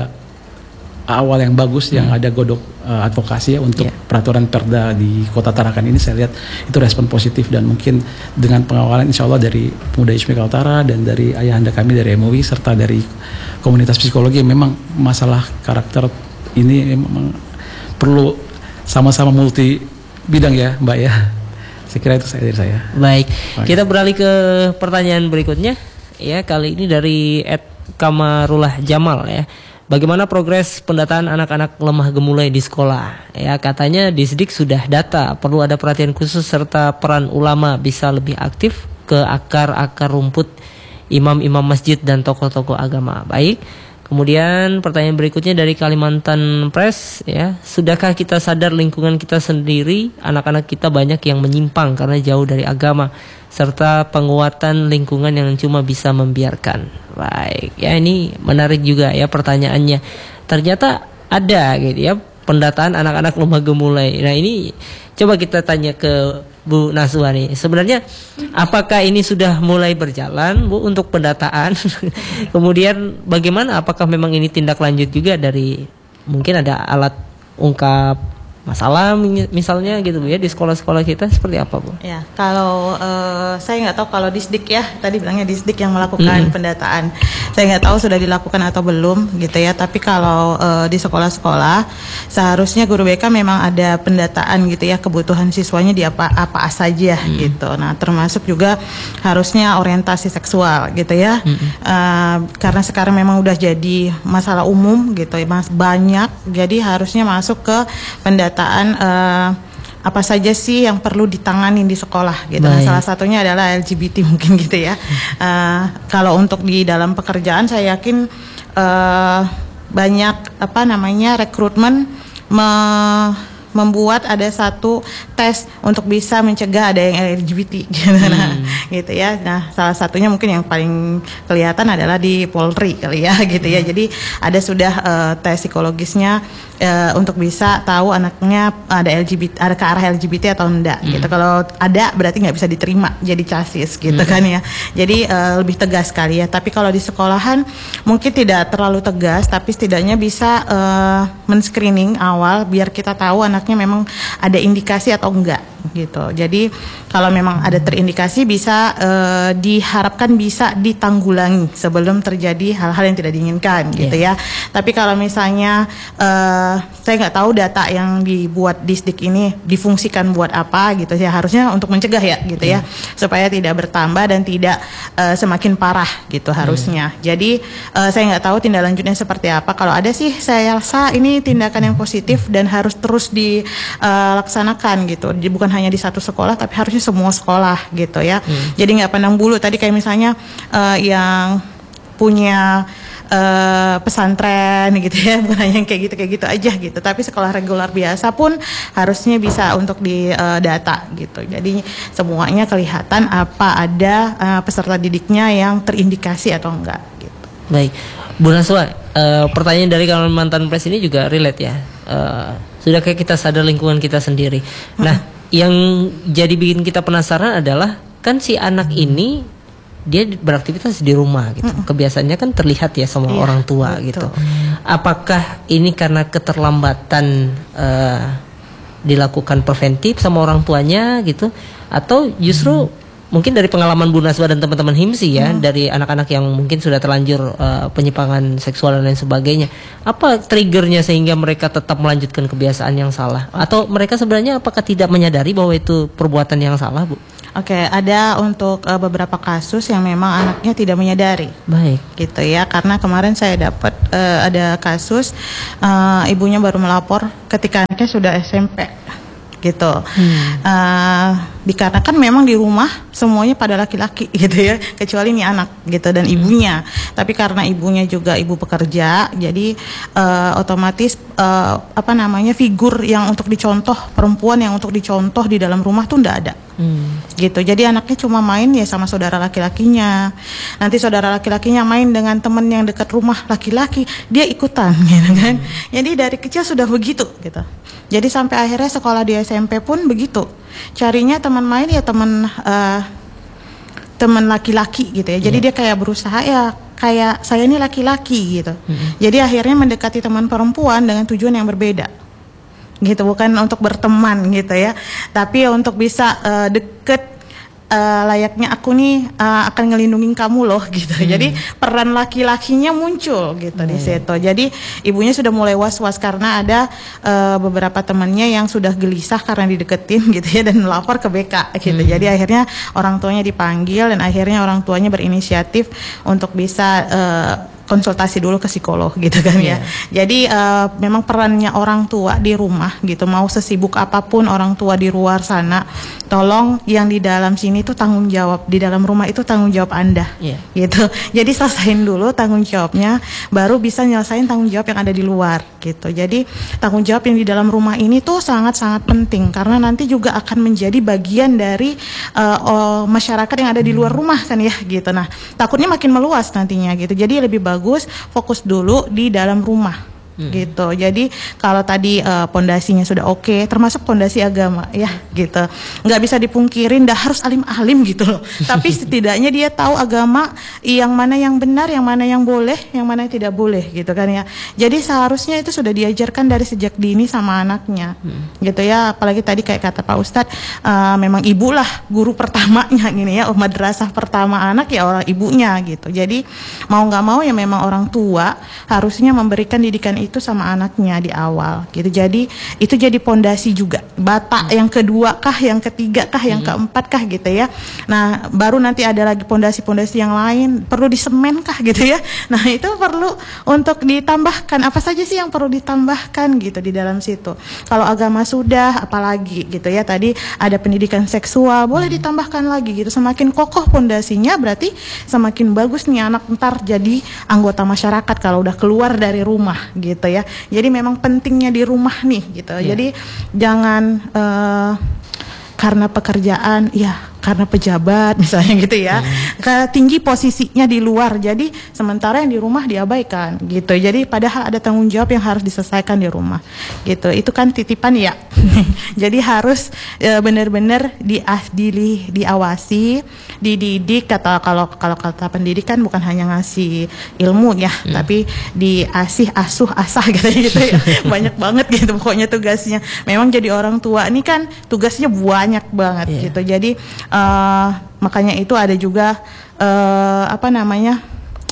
awal yang bagus yang ada godok uh, advokasi ya untuk Yeah. peraturan Perda di Kota Tarakan ini. Saya lihat itu respon positif dan mungkin dengan pengawalan insya Allah dari Pemuda Hizmi Kaltara dan dari ayahanda kami dari M U I serta dari komunitas psikologi, memang masalah karakter ini memang perlu sama-sama multi bidang ya Mbak ya. Saya kira itu saya dari saya. Baik, Baik. kita beralih ke pertanyaan berikutnya. Ya, kali ini dari Ed Kamarullah Jamal ya. Bagaimana progres pendataan anak-anak lemah gemulai di sekolah? Ya, katanya Disdik sudah data, perlu ada perhatian khusus serta peran ulama bisa lebih aktif ke akar-akar rumput imam-imam masjid dan tokoh-tokoh agama. Baik. Kemudian pertanyaan berikutnya dari Kalimantan Press ya, sudahkah kita sadar lingkungan kita sendiri, anak-anak kita banyak yang menyimpang karena jauh dari agama serta penguatan lingkungan yang cuma bisa membiarkan. Baik, ya ini menarik juga ya pertanyaannya. Ternyata ada gitu ya pendataan anak-anak lemah gemulai. Nah, ini coba kita tanya ke Bu Naswa nih. Sebenarnya apakah ini sudah mulai berjalan Bu untuk pendataan? Kemudian bagaimana, apakah memang ini tindak lanjut juga dari mungkin ada alat ungkap masalah misalnya gitu Bu ya di sekolah-sekolah kita, seperti apa Bu? Ya, kalau uh, saya nggak tahu kalau Disdik ya, tadi bilangnya Disdik yang melakukan Mm-hmm. pendataan. Saya nggak tahu sudah dilakukan atau belum gitu ya. Tapi kalau uh, di sekolah-sekolah seharusnya guru B K memang ada pendataan gitu ya, kebutuhan siswanya di apa apa saja Mm-hmm. gitu. Nah, termasuk juga harusnya orientasi seksual gitu ya. Mm-hmm. Uh, karena sekarang memang udah jadi masalah umum gitu ya, Mas, banyak. Jadi harusnya masuk ke pendataan Uh, apa saja sih yang perlu ditanganin di sekolah gitu. Nah, salah satunya adalah L G B T mungkin gitu ya. Uh, kalau untuk di dalam pekerjaan saya yakin uh, banyak apa namanya rekrutmen me- membuat ada satu tes untuk bisa mencegah ada yang L G B T gitu, hmm. nah, gitu ya. Nah, salah satunya mungkin yang paling kelihatan adalah di Polri kali ya gitu ya. Jadi ada sudah uh, tes psikologisnya uh, untuk bisa tahu anaknya ada L G B T, ada ke arah L G B T atau enggak hmm. gitu. Kalau ada berarti nggak bisa diterima jadi casis gitu hmm. kan ya. Jadi uh, lebih tegas sekali ya. Tapi kalau di sekolahan mungkin tidak terlalu tegas, tapi setidaknya bisa uh, men-screening awal biar kita tahu anak memang ada indikasi atau enggak gitu. Jadi kalau memang ada terindikasi bisa uh, diharapkan bisa ditanggulangi sebelum terjadi hal-hal yang tidak diinginkan gitu yeah. ya. Tapi kalau misalnya uh, saya nggak tahu data yang dibuat Disdik ini difungsikan buat apa gitu ya, harusnya untuk mencegah ya gitu yeah. ya, supaya tidak bertambah dan tidak uh, semakin parah gitu harusnya. Hmm. Jadi uh, saya nggak tahu tindak lanjutnya seperti apa. Kalau ada sih saya rasa ini tindakan yang positif dan harus terus dilaksanakan uh, gitu. Jadi bukan hanya di satu sekolah tapi harusnya semua sekolah gitu ya. Hmm. Jadi nggak pandang bulu tadi kayak misalnya uh, yang punya uh, pesantren gitu ya, bukan hanya yang kayak gitu kayak gitu aja gitu. Tapi sekolah reguler biasa pun harusnya bisa untuk di uh, data gitu. Jadi semuanya kelihatan apa ada uh, peserta didiknya yang terindikasi atau enggak gitu. Baik, Bu Naswa, uh, pertanyaan dari Kalimantan Press ini juga relate ya. Uh, sudah kayak kita sadar lingkungan kita sendiri. Hmm. Nah, yang jadi bikin kita penasaran adalah kan si anak ini dia beraktivitas di rumah gitu. Hmm. Kebiasaannya kan terlihat ya sama iya, orang tua betul. Gitu. Apakah ini karena keterlambatan uh, dilakukan preventif sama orang tuanya gitu, atau justru hmm. mungkin dari pengalaman Bu Naswa dan teman-teman Himsi ya, hmm. dari anak-anak yang mungkin sudah terlanjur uh, penyimpangan seksual dan lain sebagainya, apa triggernya sehingga mereka tetap melanjutkan kebiasaan yang salah? Atau mereka sebenarnya apakah tidak menyadari bahwa itu perbuatan yang salah, Bu? Oke, ada untuk uh, beberapa kasus yang memang anaknya tidak menyadari. Baik, gitu ya. Karena kemarin saya dapat uh, ada kasus uh, ibunya baru melapor ketika anaknya sudah S M P. Gitu. Hmm. Uh, dikarenakan memang di rumah semuanya pada laki-laki gitu ya, kecuali nih anak gitu dan ibunya. Hmm. Tapi karena ibunya juga ibu pekerja, jadi uh, otomatis uh, apa namanya figur yang untuk dicontoh, perempuan yang untuk dicontoh di dalam rumah tuh ndak ada. Hmm. Gitu. Jadi anaknya cuma main ya sama saudara laki-lakinya. Nanti saudara laki-lakinya main dengan teman yang dekat rumah laki-laki, dia ikutan gitu kan. Hmm. Jadi dari kecil sudah begitu gitu. Jadi sampai akhirnya sekolah di S M P pun begitu. Carinya teman main ya teman uh, teman laki-laki gitu ya. Jadi yeah. dia kayak berusaha ya kayak saya ini laki-laki gitu. Mm-hmm. Jadi akhirnya mendekati teman perempuan dengan tujuan yang berbeda. Gitu, bukan untuk berteman gitu ya. Tapi untuk bisa uh, deket Uh, layaknya aku nih uh, akan ngelindungin kamu loh gitu. Hmm. Jadi peran laki-lakinya muncul gitu hmm. di situ. Jadi ibunya sudah mulai was-was karena ada uh, beberapa temannya yang sudah gelisah karena dideketin gitu ya dan melapor ke B K gitu. Hmm. Jadi akhirnya orang tuanya dipanggil dan akhirnya orang tuanya berinisiatif untuk bisa uh, konsultasi dulu ke psikolog gitu kan yeah. ya. Jadi uh, memang perannya orang tua di rumah gitu, mau sesibuk apapun orang tua di luar sana, tolong yang di dalam sini itu tanggung jawab, di dalam rumah itu tanggung jawab Anda yeah. gitu. Jadi selesain dulu tanggung jawabnya, baru bisa nyelesain tanggung jawab yang ada di luar gitu. Jadi tanggung jawab yang di dalam rumah ini tuh sangat-sangat penting karena nanti juga akan menjadi bagian dari uh, oh, masyarakat yang ada di luar rumah kan ya gitu. Nah takutnya makin meluas nantinya gitu. Jadi lebih bagus bagus fokus dulu di dalam rumah hmm. gitu. Jadi kalau tadi pondasinya uh, sudah oke, okay, termasuk pondasi agama ya gitu. Nggak bisa dipungkirin dah harus alim-alim gitu loh. Tapi setidaknya dia tahu agama yang mana yang benar, yang mana yang boleh, yang mana yang tidak boleh gitu kan ya. Jadi seharusnya itu sudah diajarkan dari sejak dini sama anaknya hmm. gitu ya. Apalagi tadi kayak kata Pak Ustadz, uh, memang ibulah guru pertamanya gini ya, madrasah pertama anak ya orang ibunya gitu. Jadi mau nggak mau ya memang orang tua harusnya memberikan didikan itu sama anaknya di awal gitu. Jadi itu jadi pondasi juga, bata hmm. yang kedua kah, yang ketiga kah, yang hmm. keempat kah gitu ya. Nah baru nanti ada lagi pondasi-pondasi yang lain, perlu disemen kah gitu ya. Nah itu perlu untuk ditambahkan, apa saja sih yang perlu ditambahkan gitu di dalam situ. Kalau agama sudah, apalagi gitu ya. Tadi ada pendidikan seksual, boleh hmm. ditambahkan lagi gitu. Semakin kokoh pondasinya berarti semakin bagus nih anak ntar jadi anggota masyarakat kalau udah keluar dari rumah gitu ya. Jadi memang pentingnya di rumah nih gitu. Yeah. Jadi jangan uh, karena pekerjaan ya, karena pejabat misalnya gitu ya, hmm. tinggi posisinya di luar, jadi sementara yang di rumah diabaikan gitu. Jadi padahal ada tanggung jawab yang harus diselesaikan di rumah gitu. Itu kan titipan ya. Jadi harus e, benar-benar di, di, diawasi, dididik. Kata kalau kalau kata pendidikan bukan hanya ngasih ilmu ya, hmm. tapi diasih, asuh, asah gitu ya. Banyak banget gitu pokoknya tugasnya. Memang jadi orang tua ini kan tugasnya banyak banget yeah. gitu. Jadi Uh, makanya itu ada juga uh, apa namanya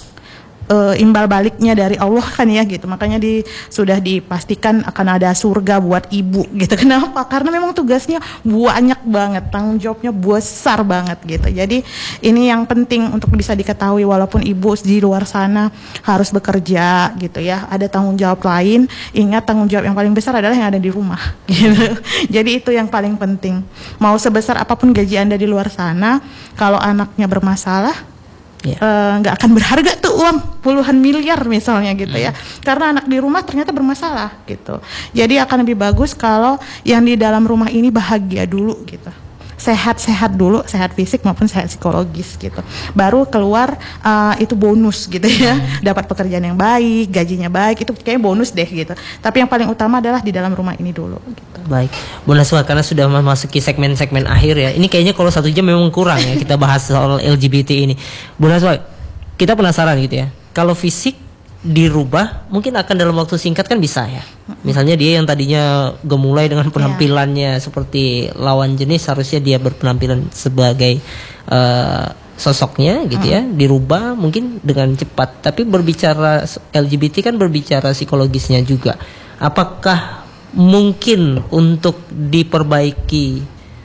uh, imbal baliknya dari Allah kan ya gitu. Makanya di, sudah dipastikan akan ada surga buat ibu gitu. Kenapa? Karena memang tugasnya banyak banget, tanggung jawabnya besar banget gitu. Jadi ini yang penting untuk bisa diketahui, walaupun ibu di luar sana harus bekerja gitu ya, ada tanggung jawab lain. Ingat tanggung jawab yang paling besar adalah yang ada di rumah gitu. Jadi itu yang paling penting. Mau sebesar apapun gaji Anda di luar sana, kalau anaknya bermasalah nggak yeah. uh, akan berharga tuh uang puluhan miliar misalnya gitu mm. ya, karena anak di rumah ternyata bermasalah gitu. Jadi akan lebih bagus kalau yang di dalam rumah ini bahagia dulu gitu, sehat-sehat dulu, sehat fisik maupun sehat psikologis gitu. Baru keluar uh, itu bonus gitu ya, mm. dapat pekerjaan yang baik, gajinya baik, itu kayaknya bonus deh gitu. Tapi yang paling utama adalah di dalam rumah ini dulu gitu. Baik, Bu Naswa, karena sudah memasuki segmen-segmen akhir ya. Ini kayaknya kalau satu jam memang kurang ya kita bahas soal L G B T ini. Bu Naswa, kita penasaran gitu ya. Kalau fisik dirubah mungkin akan dalam waktu singkat kan bisa ya. Misalnya dia yang tadinya gemulai dengan penampilannya yeah. seperti lawan jenis, harusnya dia berpenampilan sebagai uh, sosoknya gitu ya, dirubah mungkin dengan cepat. Tapi berbicara L G B T kan berbicara psikologisnya juga. Apakah mungkin untuk diperbaiki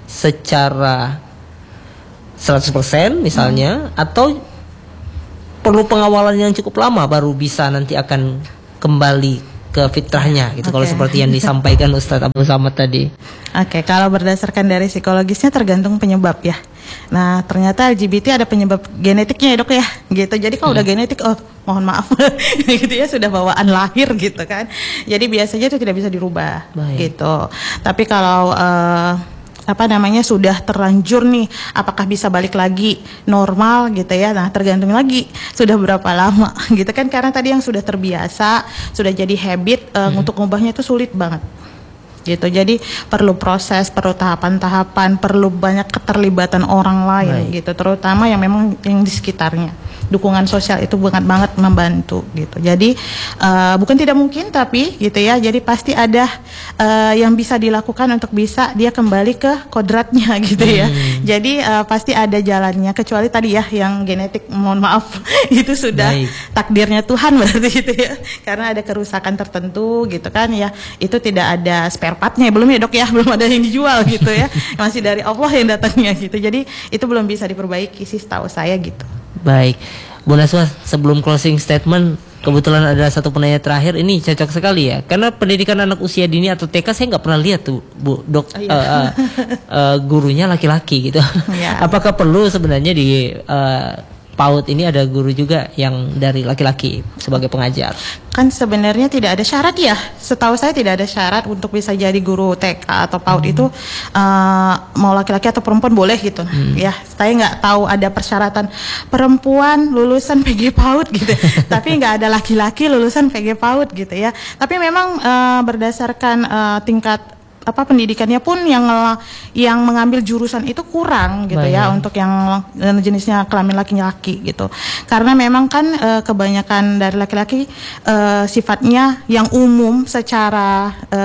secara seratus persen misalnya, hmm. atau perlu pengawalan yang cukup lama baru bisa nanti akan kembali ke fitrahnya gitu, okay. Kalau seperti yang disampaikan Ustadz Abu Samad tadi. Oke, okay, kalau berdasarkan dari psikologisnya tergantung penyebab ya. Nah, ternyata L G B T ada penyebab genetiknya ya dok ya, gitu. Jadi kalau hmm. udah genetik, oh mohon maaf, gitu ya, sudah bawaan lahir gitu kan. Jadi biasanya itu tidak bisa dirubah, baik. Gitu. Tapi kalau uh, apa namanya sudah terlanjur nih, apakah bisa balik lagi normal gitu ya? Nah, tergantung lagi sudah berapa lama gitu kan, karena tadi yang sudah terbiasa, sudah jadi habit, uh, hmm. untuk mengubahnya itu sulit banget gitu. Jadi perlu proses, perlu tahapan-tahapan, perlu banyak keterlibatan orang lain. Baik. Gitu, terutama yang memang yang di sekitarnya. Dukungan sosial itu banget banget membantu gitu. Jadi uh, bukan tidak mungkin, tapi gitu ya, jadi pasti ada uh, yang bisa dilakukan untuk bisa dia kembali ke kodratnya gitu ya. Hmm. Jadi uh, pasti ada jalannya, kecuali tadi ya yang genetik, mohon maaf itu sudah baik. Takdirnya Tuhan berarti gitu ya, karena ada kerusakan tertentu gitu kan ya, itu tidak ada spare partnya, belum ya dok ya, belum ada yang dijual gitu ya, masih dari Allah yang datangnya gitu. Jadi itu belum bisa diperbaiki sih setahu saya gitu. Baik, Bu Naswa, sebelum closing statement, kebetulan ada satu penanya terakhir, ini cocok sekali ya, karena pendidikan anak usia dini atau T K saya nggak pernah lihat tuh Bu dok, oh, iya. uh, uh, uh, gurunya laki-laki gitu. Ya. Apakah perlu sebenarnya di uh, PAUD ini ada guru juga yang dari laki-laki sebagai pengajar? Kan sebenarnya tidak ada syarat ya, setahu saya tidak ada syarat untuk bisa jadi guru T K atau PAUD hmm. itu uh, mau laki-laki atau perempuan boleh gitu. Hmm. Ya, saya nggak tahu ada persyaratan perempuan lulusan P G PAUD gitu, tapi nggak ada laki-laki lulusan P G PAUD gitu ya. Tapi memang uh, berdasarkan uh, tingkat apa pendidikannya pun yang yang mengambil jurusan itu kurang gitu. Baik. Ya, untuk yang jenisnya kelamin laki-laki gitu, karena memang kan e, kebanyakan dari laki-laki e, sifatnya yang umum secara e,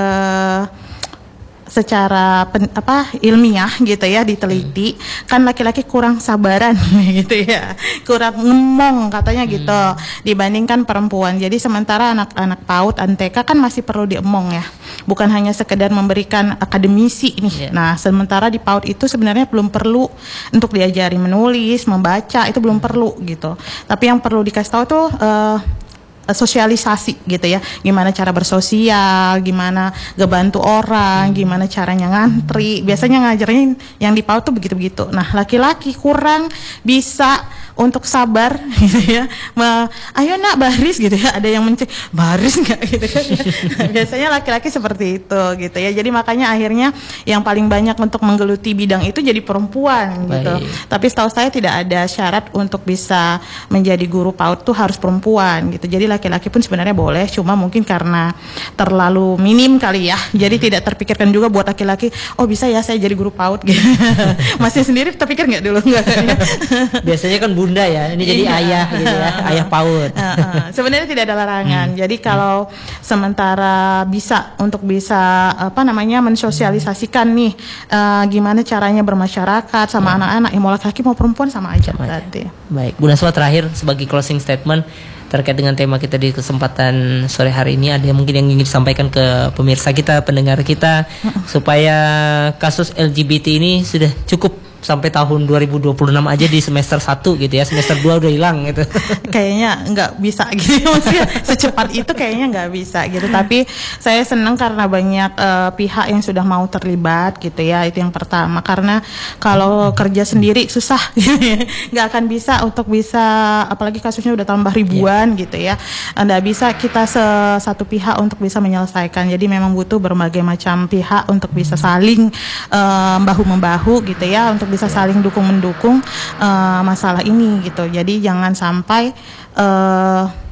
secara pen, apa ilmiah gitu ya, diteliti hmm. kan laki-laki kurang sabaran gitu ya, kurang ngemong katanya hmm. gitu dibandingkan perempuan. Jadi sementara anak-anak PAUD, T K kan masih perlu diemong ya, bukan hanya sekedar memberikan akademisi nih. Yeah. Nah, sementara di PAUD itu sebenarnya belum perlu untuk diajari menulis, membaca, itu belum perlu gitu. Tapi yang perlu dikasih tahu tuh uh, sosialisasi gitu ya, gimana cara bersosial, gimana ngebantu orang, gimana caranya ngantri. Biasanya ngajarin yang di PAUD tuh begitu-begitu. Nah, laki-laki kurang bisa untuk sabar gitu ya, Ma, ayo nak baris gitu ya, ada yang mencek baris nggak gitu kan ya. Biasanya laki-laki seperti itu gitu ya, jadi makanya akhirnya yang paling banyak untuk menggeluti bidang itu jadi perempuan. Baik. Gitu. Tapi setahu saya tidak ada syarat untuk bisa menjadi guru PAUD tuh harus perempuan gitu. Jadi laki-laki pun sebenarnya boleh, cuma mungkin karena terlalu minim kali ya, jadi tidak terpikirkan juga buat laki-laki, oh bisa ya saya jadi guru PAUD gitu. Masih sendiri terpikir nggak dulu nggak kan ya? Biasanya kan bunda ya, ini jadi iya. ayah gitu ya, ayah PAUD. Uh, uh. Sebenarnya tidak ada larangan. Hmm. Jadi kalau hmm. sementara bisa untuk bisa apa namanya mensosialisasikan nih uh, gimana caranya bermasyarakat sama hmm. anak-anak, ya mau laki-laki mau perempuan sama aja berarti. Baik, Bu Naswa, terakhir sebagai closing statement terkait dengan tema kita di kesempatan sore hari ini, ada yang mungkin yang ingin disampaikan ke pemirsa kita, pendengar kita, supaya kasus L G B T ini sudah cukup sampai tahun dua ribu dua puluh enam aja di semester satu gitu ya, semester dua udah hilang gitu. Kayaknya nggak bisa gitu, maksudnya secepat itu kayaknya nggak bisa gitu. Tapi saya senang karena banyak uh, pihak yang sudah mau terlibat gitu ya, itu yang pertama. Karena kalau kerja sendiri susah gitu ya, nggak akan bisa untuk bisa, apalagi kasusnya udah tambah ribuan yeah. gitu ya, nggak bisa kita se- satu pihak untuk bisa menyelesaikan. Jadi memang butuh berbagai macam pihak untuk bisa saling uh, bahu-membahu gitu ya, untuk bisa saling dukung-mendukung uh, masalah ini gitu. Jadi jangan sampai uh,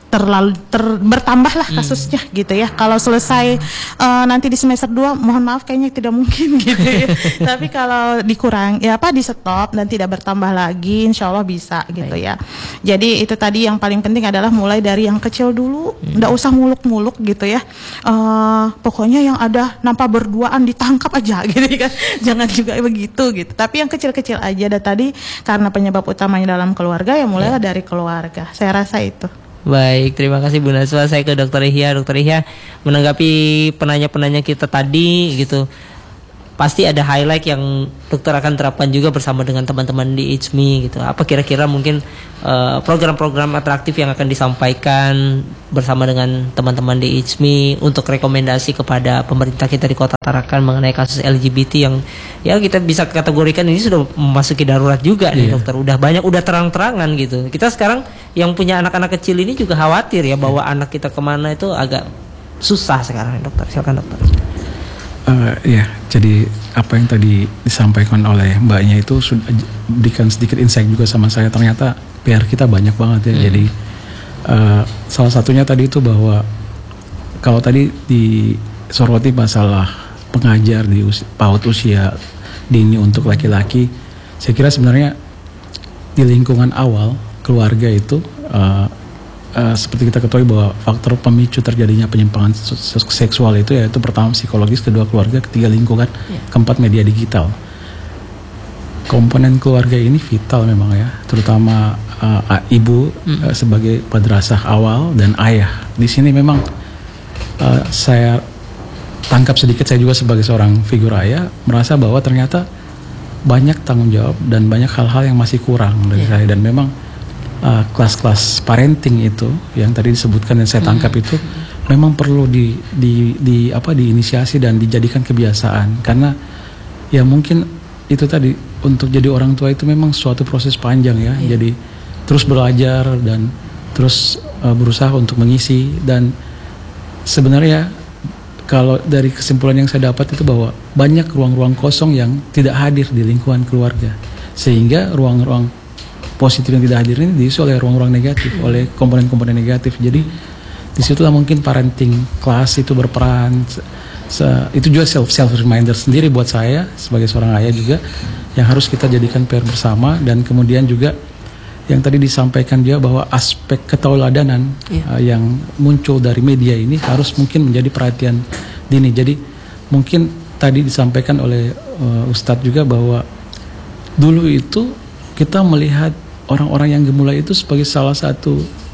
terlalu ter, bertambahlah kasusnya hmm. gitu ya. Kalau selesai uh, nanti di semester dua, mohon maaf kayaknya tidak mungkin gitu ya. Tapi kalau dikurang ya apa di stop dan tidak bertambah lagi, insya Allah bisa gitu ya. Jadi itu tadi yang paling penting adalah mulai dari yang kecil dulu, nggak hmm. usah muluk-muluk gitu ya. Uh, pokoknya yang ada nampak berduaan ditangkap aja gitu kan. Jangan juga begitu gitu. Tapi yang kecil-kecil aja. Dan tadi karena penyebab utamanya dalam keluarga ya mulailah ya. dari keluarga. Saya rasa itu. Baik, terima kasih Bu Naswa. Saya ke Dokter Ihya. Dokter Ihya, menanggapi penanya-penanya kita tadi gitu, pasti ada highlight yang dokter akan terapkan juga bersama dengan teman-teman di I H M I gitu. Apa kira-kira mungkin uh, program-program atraktif yang akan disampaikan bersama dengan teman-teman di I H M I untuk rekomendasi kepada pemerintah kita di Kota Tarakan mengenai kasus L G B T yang ya kita bisa kategorikan ini sudah memasuki darurat juga nih, yeah. dokter. Udah banyak, udah terang-terangan gitu. Kita sekarang yang punya anak-anak kecil ini juga khawatir ya bahwa yeah. anak kita kemana itu agak susah sekarang, dokter. Silakan dokter. Uh, ya, jadi apa yang tadi disampaikan oleh mbaknya itu sudah berikan sedikit insight juga sama saya. Ternyata P R kita banyak banget ya. Hmm. Jadi uh, salah satunya tadi itu bahwa kalau tadi disoroti masalah pengajar di usia, PAUD usia dini untuk laki-laki, saya kira sebenarnya di lingkungan awal keluarga itu uh, Uh, seperti kita ketahui bahwa faktor pemicu terjadinya penyimpangan seksual itu yaitu pertama psikologis, kedua keluarga, ketiga lingkungan, yeah. keempat media digital. Komponen keluarga ini vital memang ya, terutama uh, ibu mm. uh, sebagai madrasah awal dan ayah. Di sini memang uh, saya tangkap sedikit, saya juga sebagai seorang figur ayah merasa bahwa ternyata banyak tanggung jawab dan banyak hal-hal yang masih kurang dari yeah. saya, dan memang Uh, kelas-kelas parenting itu yang tadi disebutkan dan saya tangkap mm. itu memang perlu di, di, di apa diinisiasi dan dijadikan kebiasaan, karena ya mungkin itu tadi untuk jadi orang tua itu memang suatu proses panjang ya, yeah. jadi terus belajar dan terus uh, berusaha untuk mengisi, dan sebenarnya kalau dari kesimpulan yang saya dapat itu bahwa banyak ruang-ruang kosong yang tidak hadir di lingkungan keluarga, sehingga ruang-ruang positif yang tidak hadir ini diisi oleh ruang-ruang negatif, oleh komponen-komponen negatif. Jadi disitulah mungkin parenting class itu berperan. Se, itu juga self self reminder sendiri buat saya sebagai seorang ayah juga yang harus kita jadikan P R bersama. Dan kemudian juga yang tadi disampaikan dia bahwa aspek ketauladanan yeah. uh, yang muncul dari media ini harus mungkin menjadi perhatian dini. Jadi mungkin tadi disampaikan oleh uh, Ustadz juga bahwa dulu itu kita melihat orang-orang yang gemulai itu sebagai salah satu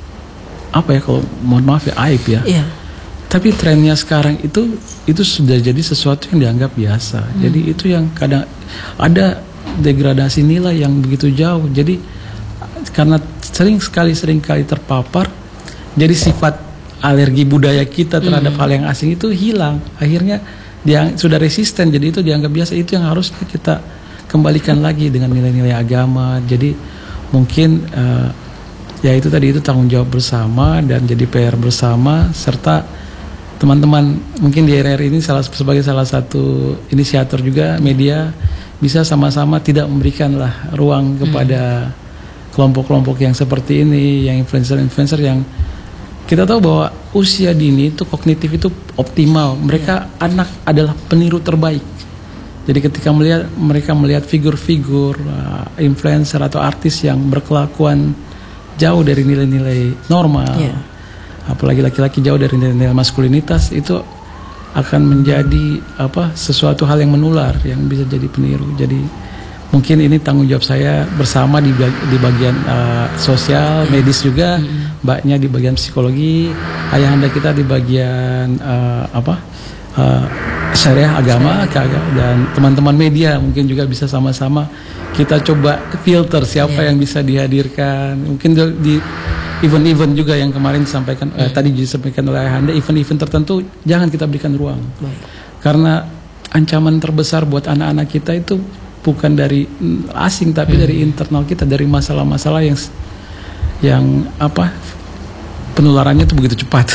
apa ya, kalau mohon maaf ya, aib ya. Yeah. Tapi trennya sekarang itu itu sudah jadi sesuatu yang dianggap biasa. Hmm. Jadi itu yang kadang ada degradasi nilai yang begitu jauh. Jadi karena sering sekali sering kali terpapar, jadi sifat alergi budaya kita terhadap hmm. hal yang asing itu hilang. Akhirnya dia sudah resisten. Jadi itu dianggap biasa. Itu yang harus kita kembalikan lagi dengan nilai-nilai agama. Jadi mungkin uh, ya itu tadi itu tanggung jawab bersama dan jadi P R bersama, serta teman-teman mungkin di R R ini salah sebagai salah satu inisiator juga media bisa sama-sama tidak memberikanlah ruang kepada hmm. kelompok-kelompok yang seperti ini, yang influencer-influencer yang kita tahu bahwa usia dini itu kognitif itu optimal. Mereka yeah. anak adalah peniru terbaik. Jadi ketika melihat mereka melihat figur-figur uh, influencer atau artis yang berkelakuan jauh dari nilai-nilai normal, yeah. apalagi laki-laki jauh dari nilai-nilai maskulinitas, itu akan menjadi apa sesuatu hal yang menular yang bisa jadi peniru. Jadi mungkin ini tanggung jawab saya bersama di bag, di bagian uh, sosial, medis juga, mm-hmm. mbaknya di bagian psikologi, ayahanda kita di bagian uh, apa? Uh, syariah agama, dan teman-teman media mungkin juga bisa sama-sama kita coba filter siapa yeah. yang bisa dihadirkan. Mungkin di event-event juga yang kemarin disampaikan yeah. eh, tadi disampaikan oleh Ayahanda, event-event tertentu jangan kita berikan ruang. Yeah. Karena ancaman terbesar buat anak-anak kita itu bukan dari asing tapi hmm. dari internal kita, dari masalah-masalah yang yang apa penularannya itu begitu cepat.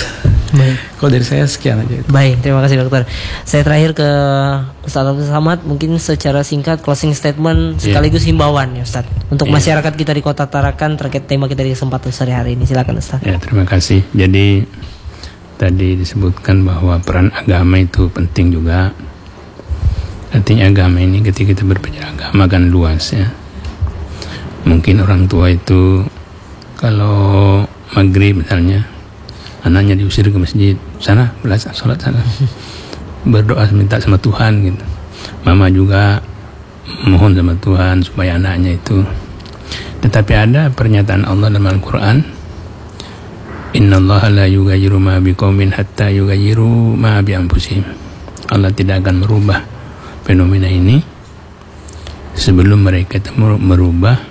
Baik. Kalau dari saya sekian aja. Baik, terima kasih dokter. Saya terakhir ke Ustaz Abdul Samad, mungkin secara singkat closing statement sekaligus yeah. himbauan ya Ustaz untuk yeah. masyarakat kita di Kota Tarakan terkait tema kita di kesempatan sore hari ini. Silakan Ustaz. Ya, terima kasih. Jadi tadi disebutkan bahwa peran agama itu penting juga. Artinya agama ini ketika kita berbicara agama kan luas ya. Mungkin orang tua itu kalau maghrib misalnya anaknya diusir ke masjid, sana belajar sholat sana, berdoa minta sama Tuhan gitu. Mama juga mohon sama Tuhan supaya anaknya itu. Tetapi ada pernyataan Allah dalam Al-Quran, Innallaha la yughayyiru ma biqaumin hatta yughayyiru ma bi anfusihim. Allah tidak akan merubah fenomena ini sebelum mereka itu merubah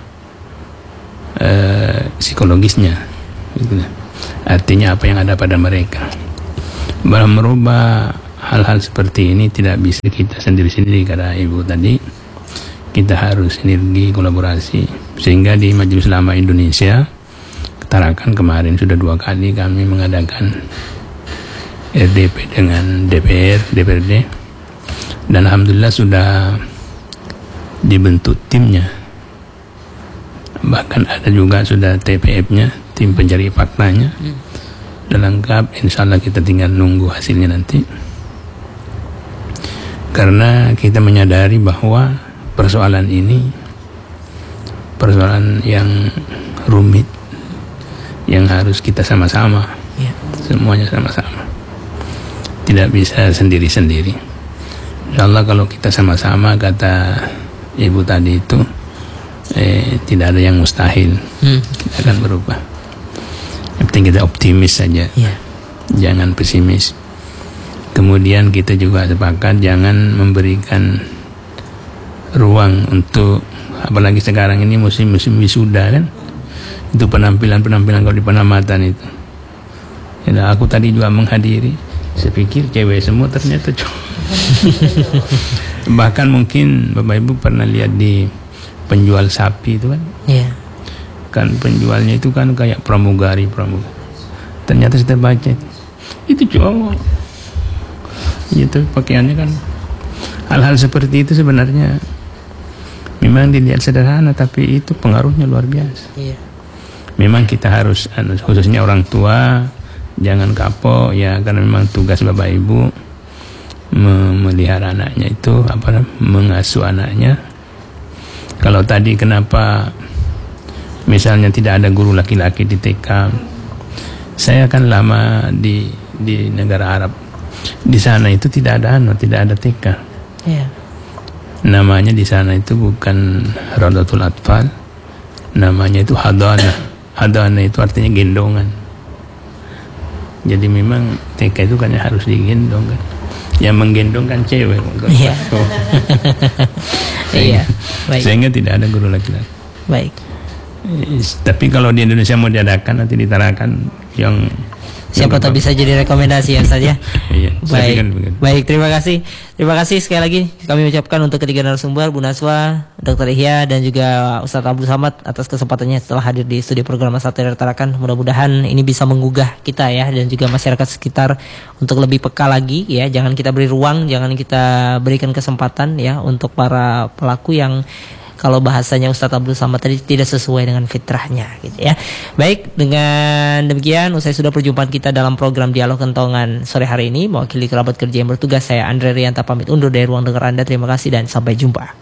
Uh, psikologisnya gitu. Artinya apa yang ada pada mereka. Bahwa merubah hal-hal seperti ini tidak bisa kita sendiri-sendiri, kata Ibu tadi. Kita harus sinergi, kolaborasi. Sehingga di Majelis Ulama Indonesia Tarakan kemarin sudah dua kali kami mengadakan R D P dengan D P R, D P R D, dan alhamdulillah sudah dibentuk timnya. Bahkan ada juga sudah T P F-nya, tim pencari faktanya. Hmm. Sudah lengkap, insya Allah kita tinggal nunggu hasilnya nanti. Karena kita menyadari bahwa persoalan ini persoalan yang rumit, yang harus kita sama-sama, yeah. semuanya sama-sama. Tidak bisa sendiri-sendiri. Insya Allah kalau kita sama-sama, kata Ibu tadi itu, Eh, tidak ada yang mustahil. hmm. Kita akan berubah. Yang penting kita optimis saja, yeah. jangan pesimis. Kemudian kita juga sepakat jangan memberikan ruang untuk, apalagi sekarang ini musim-musim wisuda kan, itu penampilan-penampilan kalau di Penamatan itu ya, aku tadi juga menghadiri, saya pikir cewek semua, ternyata cowok. Bahkan mungkin Bapak Ibu pernah lihat di penjual sapi itu kan, yeah. kan penjualnya itu kan kayak pramugari pramugari. Ternyata saya baca itu cowok, gitu pakaiannya kan. Hal-hal seperti itu sebenarnya memang dilihat sederhana, tapi itu pengaruhnya luar biasa. Yeah. Memang kita harus, khususnya orang tua, jangan kapok ya, karena memang tugas Bapak Ibu memelihara anaknya itu, apa, mengasuh anaknya. Kalau tadi kenapa misalnya tidak ada guru laki-laki di T K, saya kan lama di di negara Arab, di sana itu tidak ada anu, tidak ada T K. Yeah. Namanya di sana itu bukan Raudatul Atfal, namanya itu Hadana. Hadana itu artinya gendongan. Jadi memang T K itu kan harus digendong kan. Yang menggendong kan cewek. Iya. Iya. Baik. Sehingga tidak ada guru laki-laki. Baik. Eh, tapi kalau di Indonesia mau diadakan, nanti ditarakan yang siapa tahu bisa jadi rekomendasi ya Ustaz ya. Iya. Baik. Baik, terima kasih. Terima kasih sekali lagi kami ucapkan untuk ketiga narasumber, Bu Naswa, Dokter Ihya, dan juga Ustaz Abdul Samad atas kesempatannya setelah hadir di studio program Satria Tarakan. Mudah-mudahan ini bisa menggugah kita ya, dan juga masyarakat sekitar untuk lebih peka lagi ya. Jangan kita beri ruang, jangan kita berikan kesempatan ya untuk para pelaku yang kalau bahasanya Ustadz Abdul Samad tadi tidak sesuai dengan fitrahnya gitu ya. Baik, dengan demikian usai sudah perjumpaan kita dalam program Dialog Kentongan sore hari ini. Mewakili kerabat kerja yang bertugas, saya Andre Rianta pamit undur dari ruang dengar Anda. Terima kasih dan sampai jumpa.